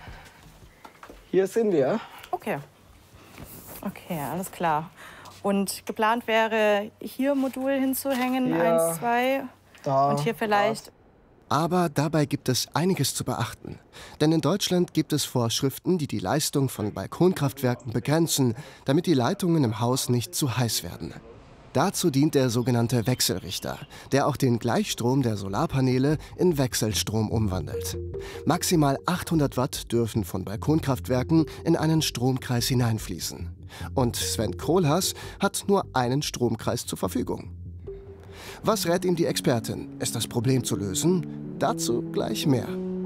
hier sind wir. Okay. Okay, alles klar. Und geplant wäre, hier Modul hinzuhängen, Ja, eins, zwei. Da, und hier vielleicht. Aber dabei gibt es einiges zu beachten. Denn in Deutschland gibt es Vorschriften, die die Leistung von Balkonkraftwerken begrenzen, damit die Leitungen im Haus nicht zu heiß werden. Dazu dient der sogenannte Wechselrichter, der auch den Gleichstrom der Solarpaneele in Wechselstrom umwandelt. Maximal achthundert Watt dürfen von Balkonkraftwerken in einen Stromkreis hineinfließen. Und Sven Krolas hat nur einen Stromkreis zur Verfügung. Was rät ihm die Expertin? Ist das Problem zu lösen? Dazu gleich mehr.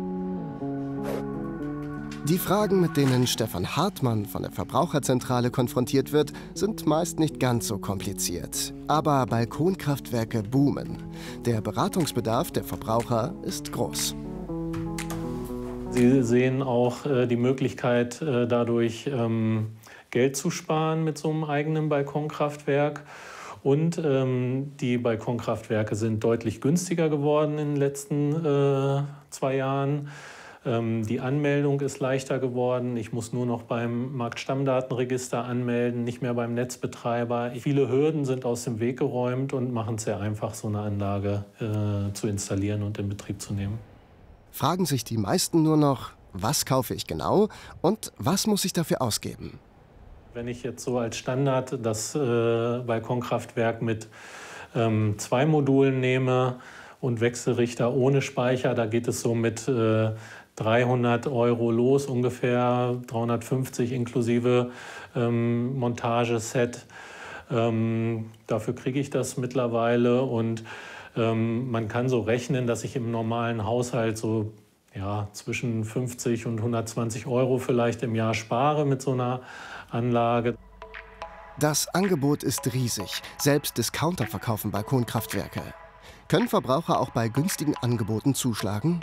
Die Fragen, mit denen Stefan Hartmann von der Verbraucherzentrale konfrontiert wird, sind meist nicht ganz so kompliziert. Aber Balkonkraftwerke boomen. Der Beratungsbedarf der Verbraucher ist groß. Sie sehen auch äh, die Möglichkeit, äh, dadurch ähm, Geld zu sparen mit so einem eigenen Balkonkraftwerk. Und ähm, die Balkonkraftwerke sind deutlich günstiger geworden in den letzten äh, zwei Jahren. Ähm, die Anmeldung ist leichter geworden. Ich muss nur noch beim Marktstammdatenregister anmelden, nicht mehr beim Netzbetreiber. Viele Hürden sind aus dem Weg geräumt und machen es sehr einfach, so eine Anlage äh, zu installieren und in Betrieb zu nehmen. Fragen sich die meisten nur noch, was kaufe ich genau und was muss ich dafür ausgeben? Wenn ich jetzt so als Standard das äh, Balkonkraftwerk mit ähm, zwei Modulen nehme und Wechselrichter ohne Speicher, da geht es so mit äh, dreihundert Euro los, ungefähr dreihundertfünfzig inklusive ähm, Montageset. Ähm, dafür kriege ich das mittlerweile und ähm, man kann so rechnen, dass ich im normalen Haushalt so ja, zwischen fünfzig und hundertzwanzig Euro vielleicht im Jahr spare mit so einer Anlage. Das Angebot ist riesig. Selbst Discounter verkaufen Balkonkraftwerke. Können Verbraucher auch bei günstigen Angeboten zuschlagen?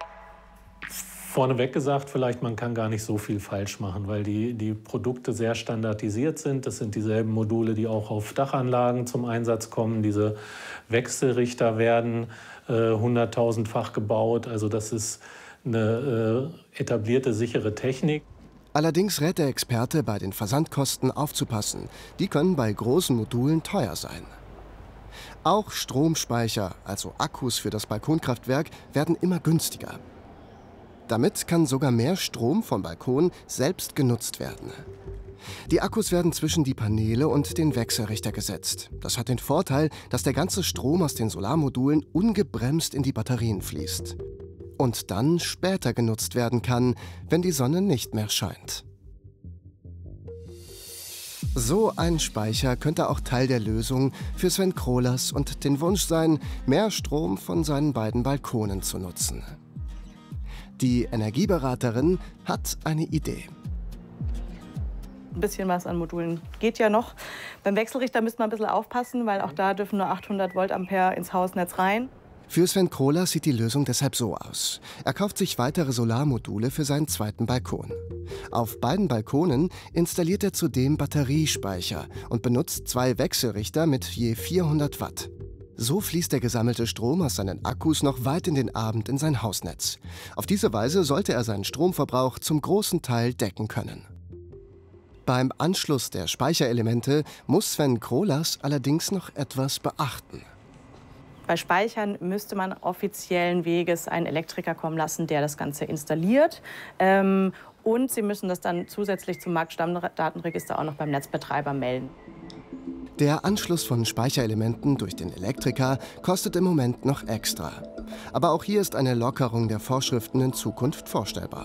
Vorneweg gesagt, vielleicht man kann gar nicht so viel falsch machen, weil die, die Produkte sehr standardisiert sind. Das sind dieselben Module, die auch auf Dachanlagen zum Einsatz kommen. Diese Wechselrichter werden äh, hunderttausendfach gebaut. Also das ist eine äh, etablierte, sichere Technik. Allerdings rät der Experte, bei den Versandkosten aufzupassen. Die können bei großen Modulen teuer sein. Auch Stromspeicher, also Akkus für das Balkonkraftwerk, werden immer günstiger. Damit kann sogar mehr Strom vom Balkon selbst genutzt werden. Die Akkus werden zwischen die Paneele und den Wechselrichter gesetzt. Das hat den Vorteil, dass der ganze Strom aus den Solarmodulen ungebremst in die Batterien fließt. Und dann später genutzt werden kann, wenn die Sonne nicht mehr scheint. So ein Speicher könnte auch Teil der Lösung für Sven Krolas und den Wunsch sein, mehr Strom von seinen beiden Balkonen zu nutzen. Die Energieberaterin hat eine Idee. Ein bisschen was an Modulen geht ja noch. Beim Wechselrichter müsste man ein bisschen aufpassen, weil auch da dürfen nur achthundert Voltampere ins Hausnetz rein. Für Sven Krolas sieht die Lösung deshalb so aus. Er kauft sich weitere Solarmodule für seinen zweiten Balkon. Auf beiden Balkonen installiert er zudem Batteriespeicher und benutzt zwei Wechselrichter mit je vierhundert Watt. So fließt der gesammelte Strom aus seinen Akkus noch weit in den Abend in sein Hausnetz. Auf diese Weise sollte er seinen Stromverbrauch zum großen Teil decken können. Beim Anschluss der Speicherelemente muss Sven Krolas allerdings noch etwas beachten. Bei Speichern müsste man offiziellen Weges einen Elektriker kommen lassen, der das Ganze installiert. Ähm, und Sie müssen das dann zusätzlich zum Marktstammdatenregister auch noch beim Netzbetreiber melden. Der Anschluss von Speicherelementen durch den Elektriker kostet im Moment noch extra. Aber auch hier ist eine Lockerung der Vorschriften in Zukunft vorstellbar.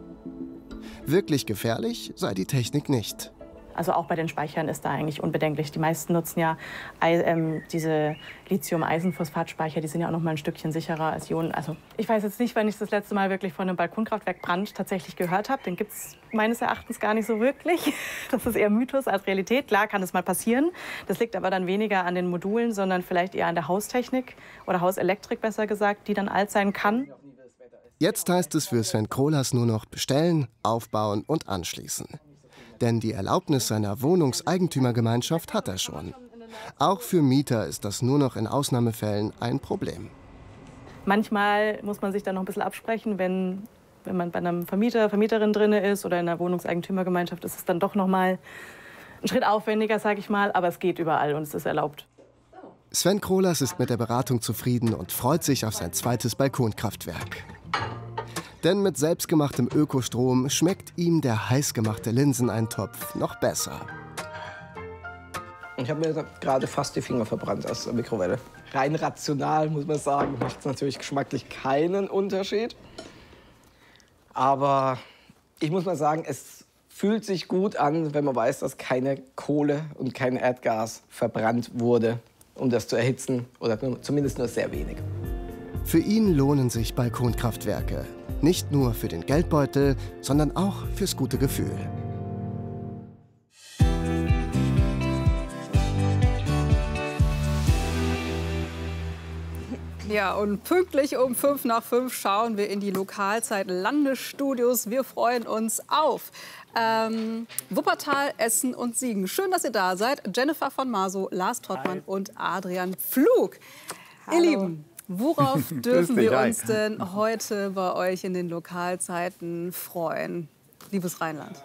Wirklich gefährlich sei die Technik nicht. Also auch bei den Speichern ist da eigentlich unbedenklich. Die meisten nutzen ja ähm, diese Lithium-Eisenphosphat-Speicher, die sind ja auch noch mal ein Stückchen sicherer als Ionen. Also ich weiß jetzt nicht, wann ich das letzte Mal wirklich von einem Balkonkraftwerk Brand tatsächlich gehört habe. Den gibt es meines Erachtens gar nicht so wirklich. Das ist eher Mythos als Realität. Klar kann das mal passieren. Das liegt aber dann weniger an den Modulen, sondern vielleicht eher an der Haustechnik oder Hauselektrik besser gesagt, die dann alt sein kann. Jetzt heißt es für Sven Krolas nur noch bestellen, aufbauen und anschließen. Denn die Erlaubnis seiner Wohnungseigentümergemeinschaft hat er schon. Auch für Mieter ist das nur noch in Ausnahmefällen ein Problem. Manchmal muss man sich dann noch ein bisschen absprechen, wenn, wenn man bei einem Vermieter, Vermieterin drin ist oder in einer Wohnungseigentümergemeinschaft, ist es dann doch noch mal ein Schritt aufwendiger, sage ich mal, aber es geht überall und es ist erlaubt. Sven Krolas ist mit der Beratung zufrieden und freut sich auf sein zweites Balkonkraftwerk. Denn mit selbstgemachtem Ökostrom schmeckt ihm der heißgemachte Linseneintopf noch besser. Ich habe mir gerade fast die Finger verbrannt aus der Mikrowelle. Rein rational, muss man sagen, macht es natürlich geschmacklich keinen Unterschied. Aber ich muss mal sagen, es fühlt sich gut an, wenn man weiß, dass keine Kohle und kein Erdgas verbrannt wurde, um das zu erhitzen. Oder zumindest nur sehr wenig. Für ihn lohnen sich Balkonkraftwerke. Nicht nur für den Geldbeutel, sondern auch fürs gute Gefühl. Ja, und pünktlich um fünf nach fünf schauen wir in die Lokalzeit Landesstudios. Wir freuen uns auf ähm, Wuppertal, Essen und Siegen. Schön, dass ihr da seid. Jennifer von Marsow, Lars Trottmann und Adrian Pflug. Hallo. Ihr Lieben, worauf dürfen wir uns denn heute bei euch in den Lokalzeiten freuen, liebes Rheinland?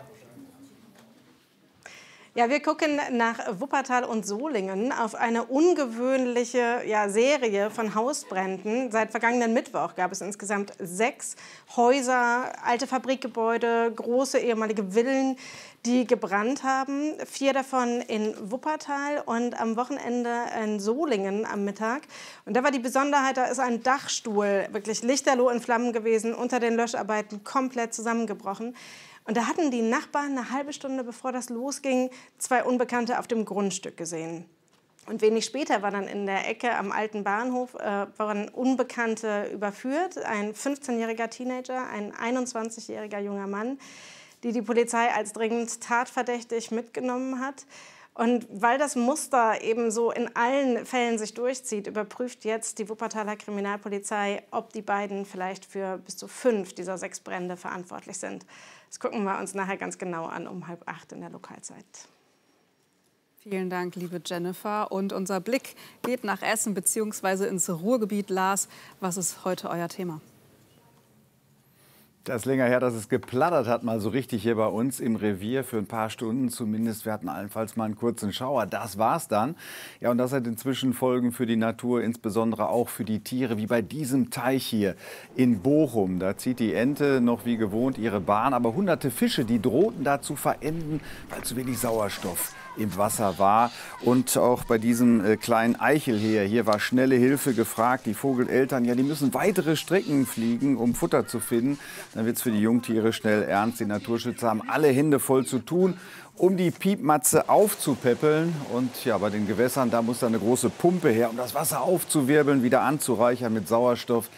Ja, wir gucken nach Wuppertal und Solingen auf eine ungewöhnliche ja, Serie von Hausbränden. Seit vergangenen Mittwoch gab es insgesamt sechs Häuser, alte Fabrikgebäude, große ehemalige Villen, die gebrannt haben. Vier davon in Wuppertal und am Wochenende in Solingen am Mittag. Und da war die Besonderheit, da ist ein Dachstuhl wirklich lichterloh in Flammen gewesen, unter den Löscharbeiten komplett zusammengebrochen. Und da hatten die Nachbarn eine halbe Stunde bevor das losging, zwei Unbekannte auf dem Grundstück gesehen. Und wenig später war dann in der Ecke am alten Bahnhof äh, waren Unbekannte überführt, ein fünfzehnjähriger Teenager, ein einundzwanzigjähriger junger Mann, die die Polizei als dringend tatverdächtig mitgenommen hat. Und weil das Muster eben so in allen Fällen sich durchzieht, überprüft jetzt die Wuppertaler Kriminalpolizei, ob die beiden vielleicht für bis zu fünf dieser sechs Brände verantwortlich sind. Das gucken wir uns nachher ganz genau an, um halb acht in der Lokalzeit. Vielen Dank, liebe Jennifer. Und unser Blick geht nach Essen bzw. ins Ruhrgebiet. Lars, was ist heute euer Thema? Das ist länger her, dass es geplattert hat, mal so richtig hier bei uns im Revier für ein paar Stunden zumindest. Wir hatten allenfalls mal einen kurzen Schauer. Das war's dann. Ja, und das hat inzwischen Folgen für die Natur, insbesondere auch für die Tiere, wie bei diesem Teich hier in Bochum. Da zieht die Ente noch wie gewohnt ihre Bahn, aber hunderte Fische, die drohten da zu verenden, weil zu wenig Sauerstoff im Wasser war. Und auch bei diesem äh, kleinen Eichelheer hier war schnelle Hilfe gefragt. Die Vogeleltern, ja, die müssen weitere Strecken fliegen, um Futter zu finden. Dann wird es für die Jungtiere schnell ernst. Die Naturschützer haben alle Hände voll zu tun, um die Piepmatze aufzupäppeln. Und ja, bei den Gewässern, da muss da eine große Pumpe her, um das Wasser aufzuwirbeln, wieder anzureichern mit Sauerstoff.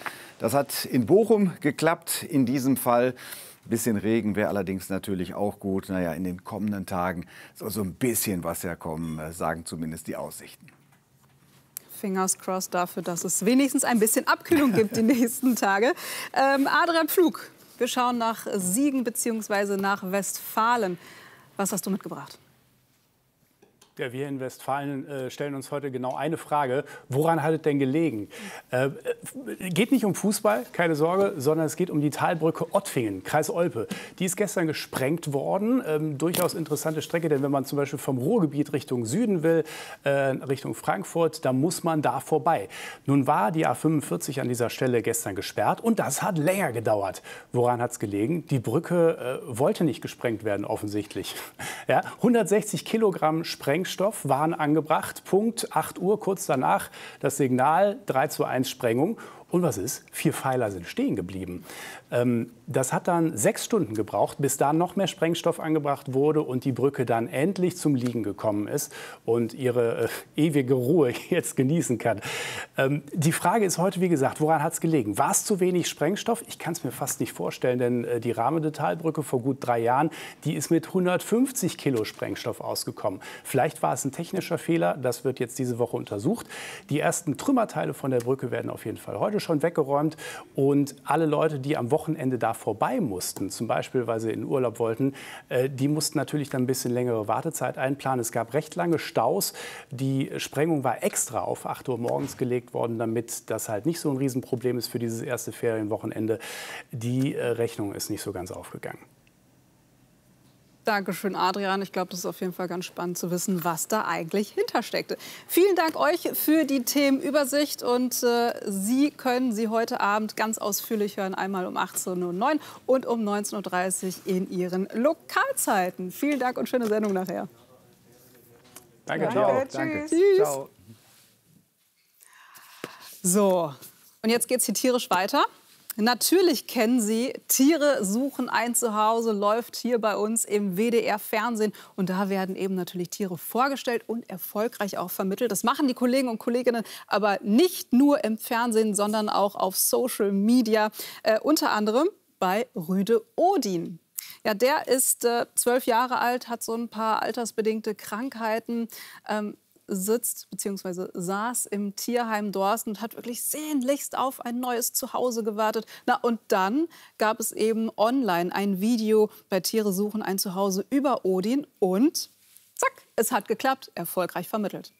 Das hat in Bochum geklappt, in diesem Fall. Ein bisschen Regen wäre allerdings natürlich auch gut. Naja, in den kommenden Tagen soll so ein bisschen was herkommen, sagen zumindest die Aussichten. Fingers crossed dafür, dass es wenigstens ein bisschen Abkühlung gibt die nächsten Tage. Ähm, Adrian Pflug, wir schauen nach Siegen bzw. nach Westfalen. Was hast du mitgebracht? Ja, wir in Westfalen äh, stellen uns heute genau eine Frage. Woran hat es denn gelegen? Äh, geht nicht um Fußball, keine Sorge, sondern es geht um die Talbrücke Ottfingen, Kreis Olpe. Die ist gestern gesprengt worden. Ähm, durchaus interessante Strecke, denn wenn man zum Beispiel vom Ruhrgebiet Richtung Süden will, äh, Richtung Frankfurt, da muss man da vorbei. Nun war die A fünfundvierzig an dieser Stelle gestern gesperrt und das hat länger gedauert. Woran hat es gelegen? Die Brücke äh, wollte nicht gesprengt werden, offensichtlich. Ja, hundertsechzig Kilogramm Sprengstoff waren angebracht. Punkt acht Uhr, kurz danach das Signal drei zu eins Sprengung. Und was ist? Vier Pfeiler sind stehen geblieben. Ähm, das hat dann sechs Stunden gebraucht, bis da noch mehr Sprengstoff angebracht wurde und die Brücke dann endlich zum Liegen gekommen ist und ihre äh, ewige Ruhe jetzt genießen kann. Ähm, die Frage ist heute, wie gesagt, woran hat es gelegen? War es zu wenig Sprengstoff? Ich kann es mir fast nicht vorstellen, denn äh, die Rahmende-Talbrücke vor gut drei Jahren, die ist mit hundertfünfzig Kilo Sprengstoff ausgekommen. Vielleicht war es ein technischer Fehler, das wird jetzt diese Woche untersucht. Die ersten Trümmerteile von der Brücke werden auf jeden Fall heute schon weggeräumt und alle Leute, die am Wochenende da vorbei mussten, zum Beispiel, weil sie in Urlaub wollten, äh, die mussten natürlich dann ein bisschen längere Wartezeit einplanen. Es gab recht lange Staus. Die Sprengung war extra auf acht Uhr morgens gelegt worden, damit das halt nicht so ein Riesenproblem ist für dieses erste Ferienwochenende. Die äh, Rechnung ist nicht so ganz aufgegangen. Dankeschön, Adrian. Ich glaube, das ist auf jeden Fall ganz spannend zu wissen, was da eigentlich hintersteckte. Vielen Dank euch für die Themenübersicht. Und äh, Sie können sie heute Abend ganz ausführlich hören, einmal um achtzehn Uhr neun und um neunzehn Uhr dreißig in Ihren Lokalzeiten. Vielen Dank und schöne Sendung nachher. Danke, Danke. ciao. Tschüss. Danke. Tschüss. Ciao. So, und jetzt geht's hier tierisch weiter. Natürlich kennen Sie, Tiere suchen ein Zuhause, läuft hier bei uns im W D R-Fernsehen. Und da werden eben natürlich Tiere vorgestellt und erfolgreich auch vermittelt. Das machen die Kollegen und Kolleginnen aber nicht nur im Fernsehen, sondern auch auf Social Media. Äh, unter anderem bei Rüde Odin. Ja, der ist äh, zwölf Jahre alt, hat so ein paar altersbedingte Krankheiten. Ähm, sitzt bzw. saß im Tierheim Dorsten und hat wirklich sehnlichst auf ein neues Zuhause gewartet. Na, und dann gab es eben online ein Video bei Tiere suchen ein Zuhause über Odin und zack, es hat geklappt, erfolgreich vermittelt.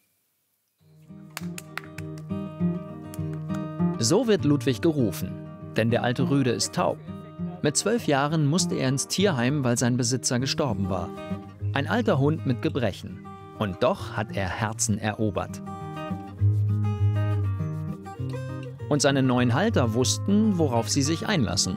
So wird Ludwig gerufen, denn der alte Rüde ist taub. Mit zwölf Jahren musste er ins Tierheim, weil sein Besitzer gestorben war. Ein alter Hund mit Gebrechen. Und doch hat er Herzen erobert. Und seine neuen Halter wussten, worauf sie sich einlassen.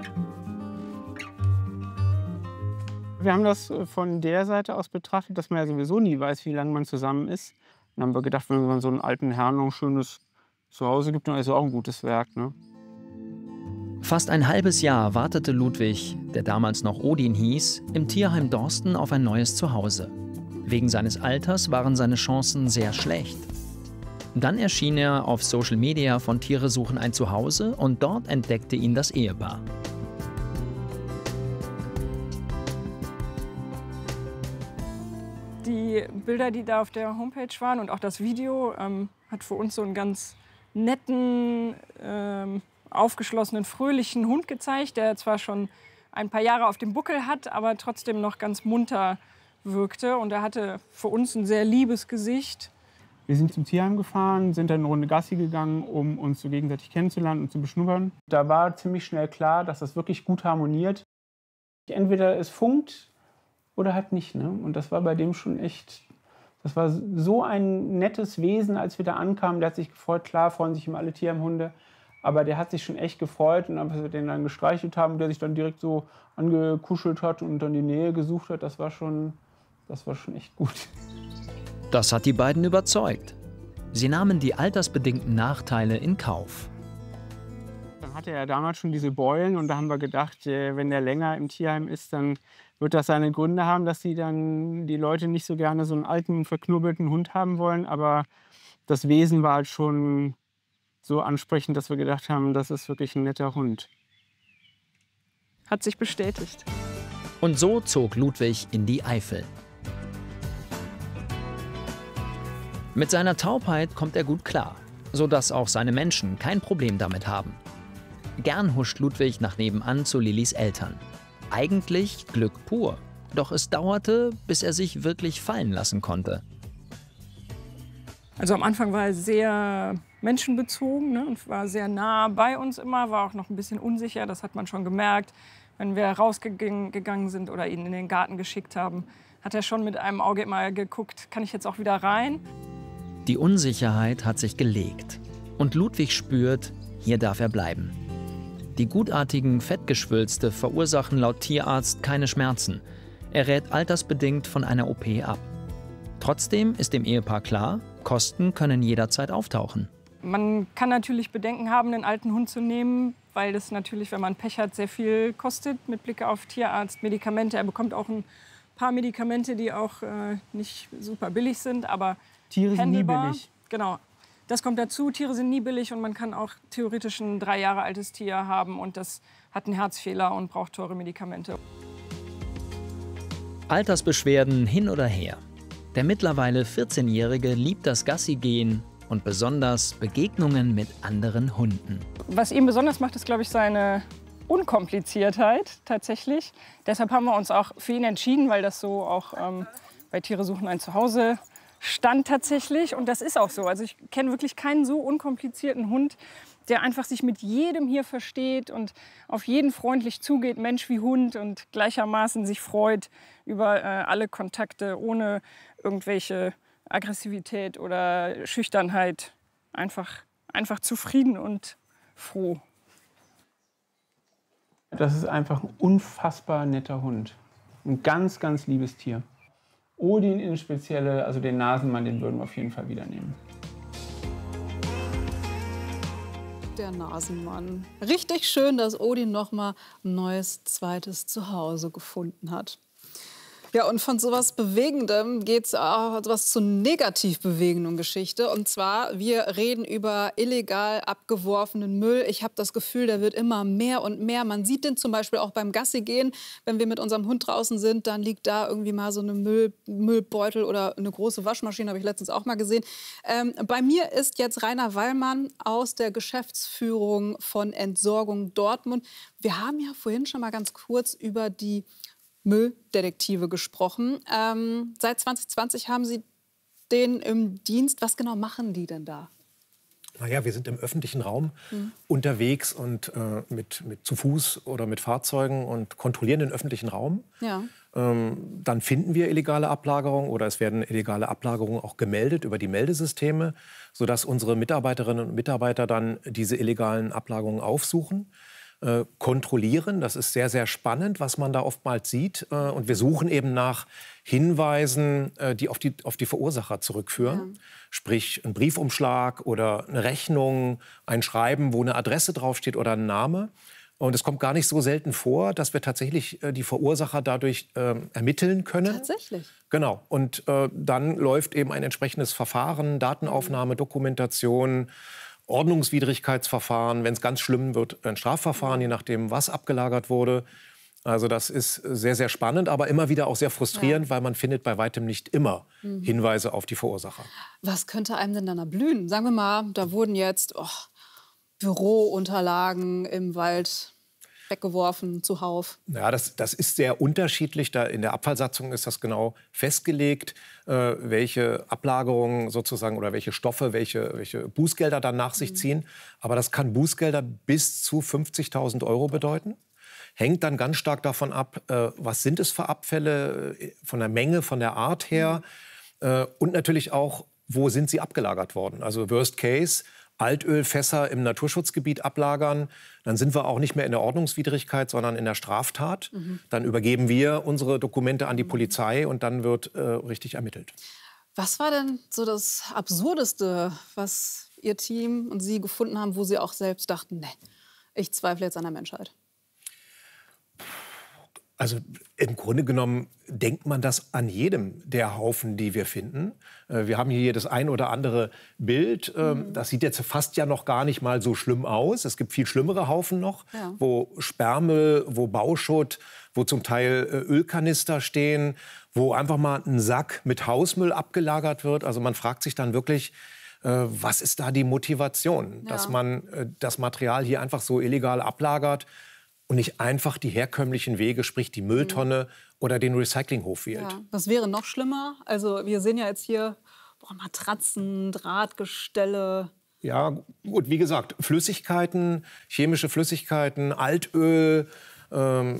Wir haben das von der Seite aus betrachtet, dass man ja sowieso nie weiß, wie lange man zusammen ist. Dann haben wir gedacht, wenn man so einen alten Herrn noch ein schönes Zuhause gibt, dann ist es auch ein gutes Werk. Ne? Fast ein halbes Jahr wartete Ludwig, der damals noch Odin hieß, im Tierheim Dorsten auf ein neues Zuhause. Wegen seines Alters waren seine Chancen sehr schlecht. Dann erschien er auf Social Media von Tiere suchen ein Zuhause und dort entdeckte ihn das Ehepaar. Die Bilder, die da auf der Homepage waren und auch das Video, ähm, hat für uns so einen ganz netten, ähm, aufgeschlossenen, fröhlichen Hund gezeigt, der zwar schon ein paar Jahre auf dem Buckel hat, aber trotzdem noch ganz munter wirkte. Und er hatte für uns ein sehr liebes Gesicht. Wir sind zum Tierheim gefahren, sind dann eine Runde Gassi gegangen, um uns so gegenseitig kennenzulernen und zu beschnuppern. Da war ziemlich schnell klar, dass das wirklich gut harmoniert. Entweder es funkt oder halt nicht. Ne? Und das war bei dem schon echt, das war so ein nettes Wesen, als wir da ankamen. Der hat sich gefreut, klar freuen sich immer alle Tierheimhunde. Aber der hat sich schon echt gefreut und als wir den dann gestreichelt haben, der sich dann direkt so angekuschelt hat und dann die Nähe gesucht hat, das war schon, das war schon echt gut. Das hat die beiden überzeugt. Sie nahmen die altersbedingten Nachteile in Kauf. Dann hatte er damals schon diese Beulen und da haben wir gedacht, wenn er länger im Tierheim ist, dann wird das seine Gründe haben, dass die dann die Leute nicht so gerne so einen alten, verknubbelten Hund haben wollen. Aber das Wesen war halt schon so ansprechend, dass wir gedacht haben, das ist wirklich ein netter Hund. Hat sich bestätigt. Und so zog Ludwig in die Eifel. Mit seiner Taubheit kommt er gut klar, sodass auch seine Menschen kein Problem damit haben. Gern huscht Ludwig nach nebenan zu Lillys Eltern. Eigentlich Glück pur. Doch es dauerte, bis er sich wirklich fallen lassen konnte. Also am Anfang war er sehr menschenbezogen, ne, und war sehr nah bei uns immer, war auch noch ein bisschen unsicher, das hat man schon gemerkt. Wenn wir rausgegangen sind oder ihn in den Garten geschickt haben, hat er schon mit einem Auge immer geguckt, kann ich jetzt auch wieder rein? Die Unsicherheit hat sich gelegt. Und Ludwig spürt, hier darf er bleiben. Die gutartigen Fettgeschwülste verursachen laut Tierarzt keine Schmerzen. Er rät altersbedingt von einer O P ab. Trotzdem ist dem Ehepaar klar, Kosten können jederzeit auftauchen. Man kann natürlich Bedenken haben, einen alten Hund zu nehmen, weil das natürlich, wenn man Pech hat, sehr viel kostet mit Blick auf Tierarzt, Medikamente. Er bekommt auch ein paar Medikamente, die auch äh, nicht super billig sind, aber Tiere sind nie handelbar. billig. Genau. Das kommt dazu, Tiere sind nie billig und man kann auch theoretisch ein drei Jahre altes Tier haben und das hat einen Herzfehler und braucht teure Medikamente. Altersbeschwerden hin oder her. Der mittlerweile vierzehnjährige liebt das Gassi-Gehen und besonders Begegnungen mit anderen Hunden. Was ihn besonders macht, ist, glaube ich, seine Unkompliziertheit tatsächlich. Deshalb haben wir uns auch für ihn entschieden, weil das so auch ähm, bei Tiere suchen ein Zuhause stand tatsächlich. Und das ist auch so. Also ich kenne wirklich keinen so unkomplizierten Hund, der einfach sich mit jedem hier versteht und auf jeden freundlich zugeht, Mensch wie Hund, und gleichermaßen sich freut über äh, alle Kontakte, ohne irgendwelche Aggressivität oder Schüchternheit. Einfach, einfach zufrieden und froh. Das ist einfach ein unfassbar netter Hund. Ein ganz, ganz liebes Tier. Odin in Spezielle, also den Nasenmann, den würden wir auf jeden Fall wieder nehmen. Der Nasenmann. Richtig schön, dass Odin noch mal ein neues zweites Zuhause gefunden hat. Ja, und von sowas Bewegendem geht es auch etwas zur negativ bewegenden Geschichte. Und zwar, wir reden über illegal abgeworfenen Müll. Ich habe das Gefühl, der wird immer mehr und mehr. Man sieht den zum Beispiel auch beim Gassi gehen. Wenn wir mit unserem Hund draußen sind, dann liegt da irgendwie mal so eine Müll, Müllbeutel oder eine große Waschmaschine, habe ich letztens auch mal gesehen. Ähm, bei mir ist jetzt Rainer Wallmann aus der Geschäftsführung von Entsorgung Dortmund. Wir haben ja vorhin schon mal ganz kurz über die Mülldetektive gesprochen. Ähm, seit zwanzig zwanzig haben Sie den im Dienst. Was genau machen die denn da? Naja, wir sind im öffentlichen Raum Mhm. unterwegs und äh, mit, mit zu Fuß oder mit Fahrzeugen und kontrollieren den öffentlichen Raum. Ja. Ähm, dann finden wir illegale Ablagerungen oder es werden illegale Ablagerungen auch gemeldet über die Meldesysteme, sodass unsere Mitarbeiterinnen und Mitarbeiter dann diese illegalen Ablagerungen aufsuchen. Äh, kontrollieren. Das ist sehr, sehr spannend, was man da oftmals sieht. Äh, und wir suchen eben nach Hinweisen, äh, die auf die, auf die Verursacher zurückführen. Ja. Sprich, ein Briefumschlag oder eine Rechnung, ein Schreiben, wo eine Adresse draufsteht oder ein Name. Und es kommt gar nicht so selten vor, dass wir tatsächlich äh, die Verursacher dadurch äh, ermitteln können. Tatsächlich? Genau. Und äh, dann läuft eben ein entsprechendes Verfahren, Datenaufnahme, Dokumentation, Ordnungswidrigkeitsverfahren, wenn es ganz schlimm wird, ein Strafverfahren, je nachdem, was abgelagert wurde. Also das ist sehr, sehr spannend, aber immer wieder auch sehr frustrierend, ja. weil man findet bei weitem nicht immer Mhm. Hinweise auf die Verursacher. Was könnte einem denn dann erblühen? Sagen wir mal, da wurden jetzt oh, Bürounterlagen im Wald weggeworfen, zuhauf. Ja, das, das ist sehr unterschiedlich. Da in der Abfallsatzung ist das genau festgelegt, äh, welche Ablagerungen sozusagen oder welche Stoffe, welche, welche Bußgelder dann nach sich ziehen. Aber das kann Bußgelder bis zu fünfzigtausend Euro bedeuten. Hängt dann ganz stark davon ab, äh, was sind es für Abfälle, äh, von der Menge, von der Art her. Äh, und natürlich auch, wo sind sie abgelagert worden. Also Worst Case, Altölfässer im Naturschutzgebiet ablagern, dann sind wir auch nicht mehr in der Ordnungswidrigkeit, sondern in der Straftat. Mhm. Dann übergeben wir unsere Dokumente an die Polizei und dann wird äh, richtig ermittelt. Was war denn so das Absurdeste, was Ihr Team und Sie gefunden haben, wo Sie auch selbst dachten, nee, ich zweifle jetzt an der Menschheit? Also im Grunde genommen denkt man das an jedem der Haufen, die wir finden. Äh, wir haben hier das ein oder andere Bild. Ähm, mhm. Das sieht jetzt fast ja noch gar nicht mal so schlimm aus. Es gibt viel schlimmere Haufen noch, ja. wo Sperrmüll, wo Bauschutt, wo zum Teil äh, Ölkanister stehen, wo einfach mal ein Sack mit Hausmüll abgelagert wird. Also man fragt sich dann wirklich, äh, was ist da die Motivation, ja. dass man äh, das Material hier einfach so illegal ablagert und nicht einfach die herkömmlichen Wege, sprich die Mülltonne mhm. oder den Recyclinghof wählt. Ja, das wäre noch schlimmer. Also wir sehen ja jetzt hier boah, Matratzen, Drahtgestelle. Ja, gut, wie gesagt, Flüssigkeiten, chemische Flüssigkeiten, Altöl, ähm,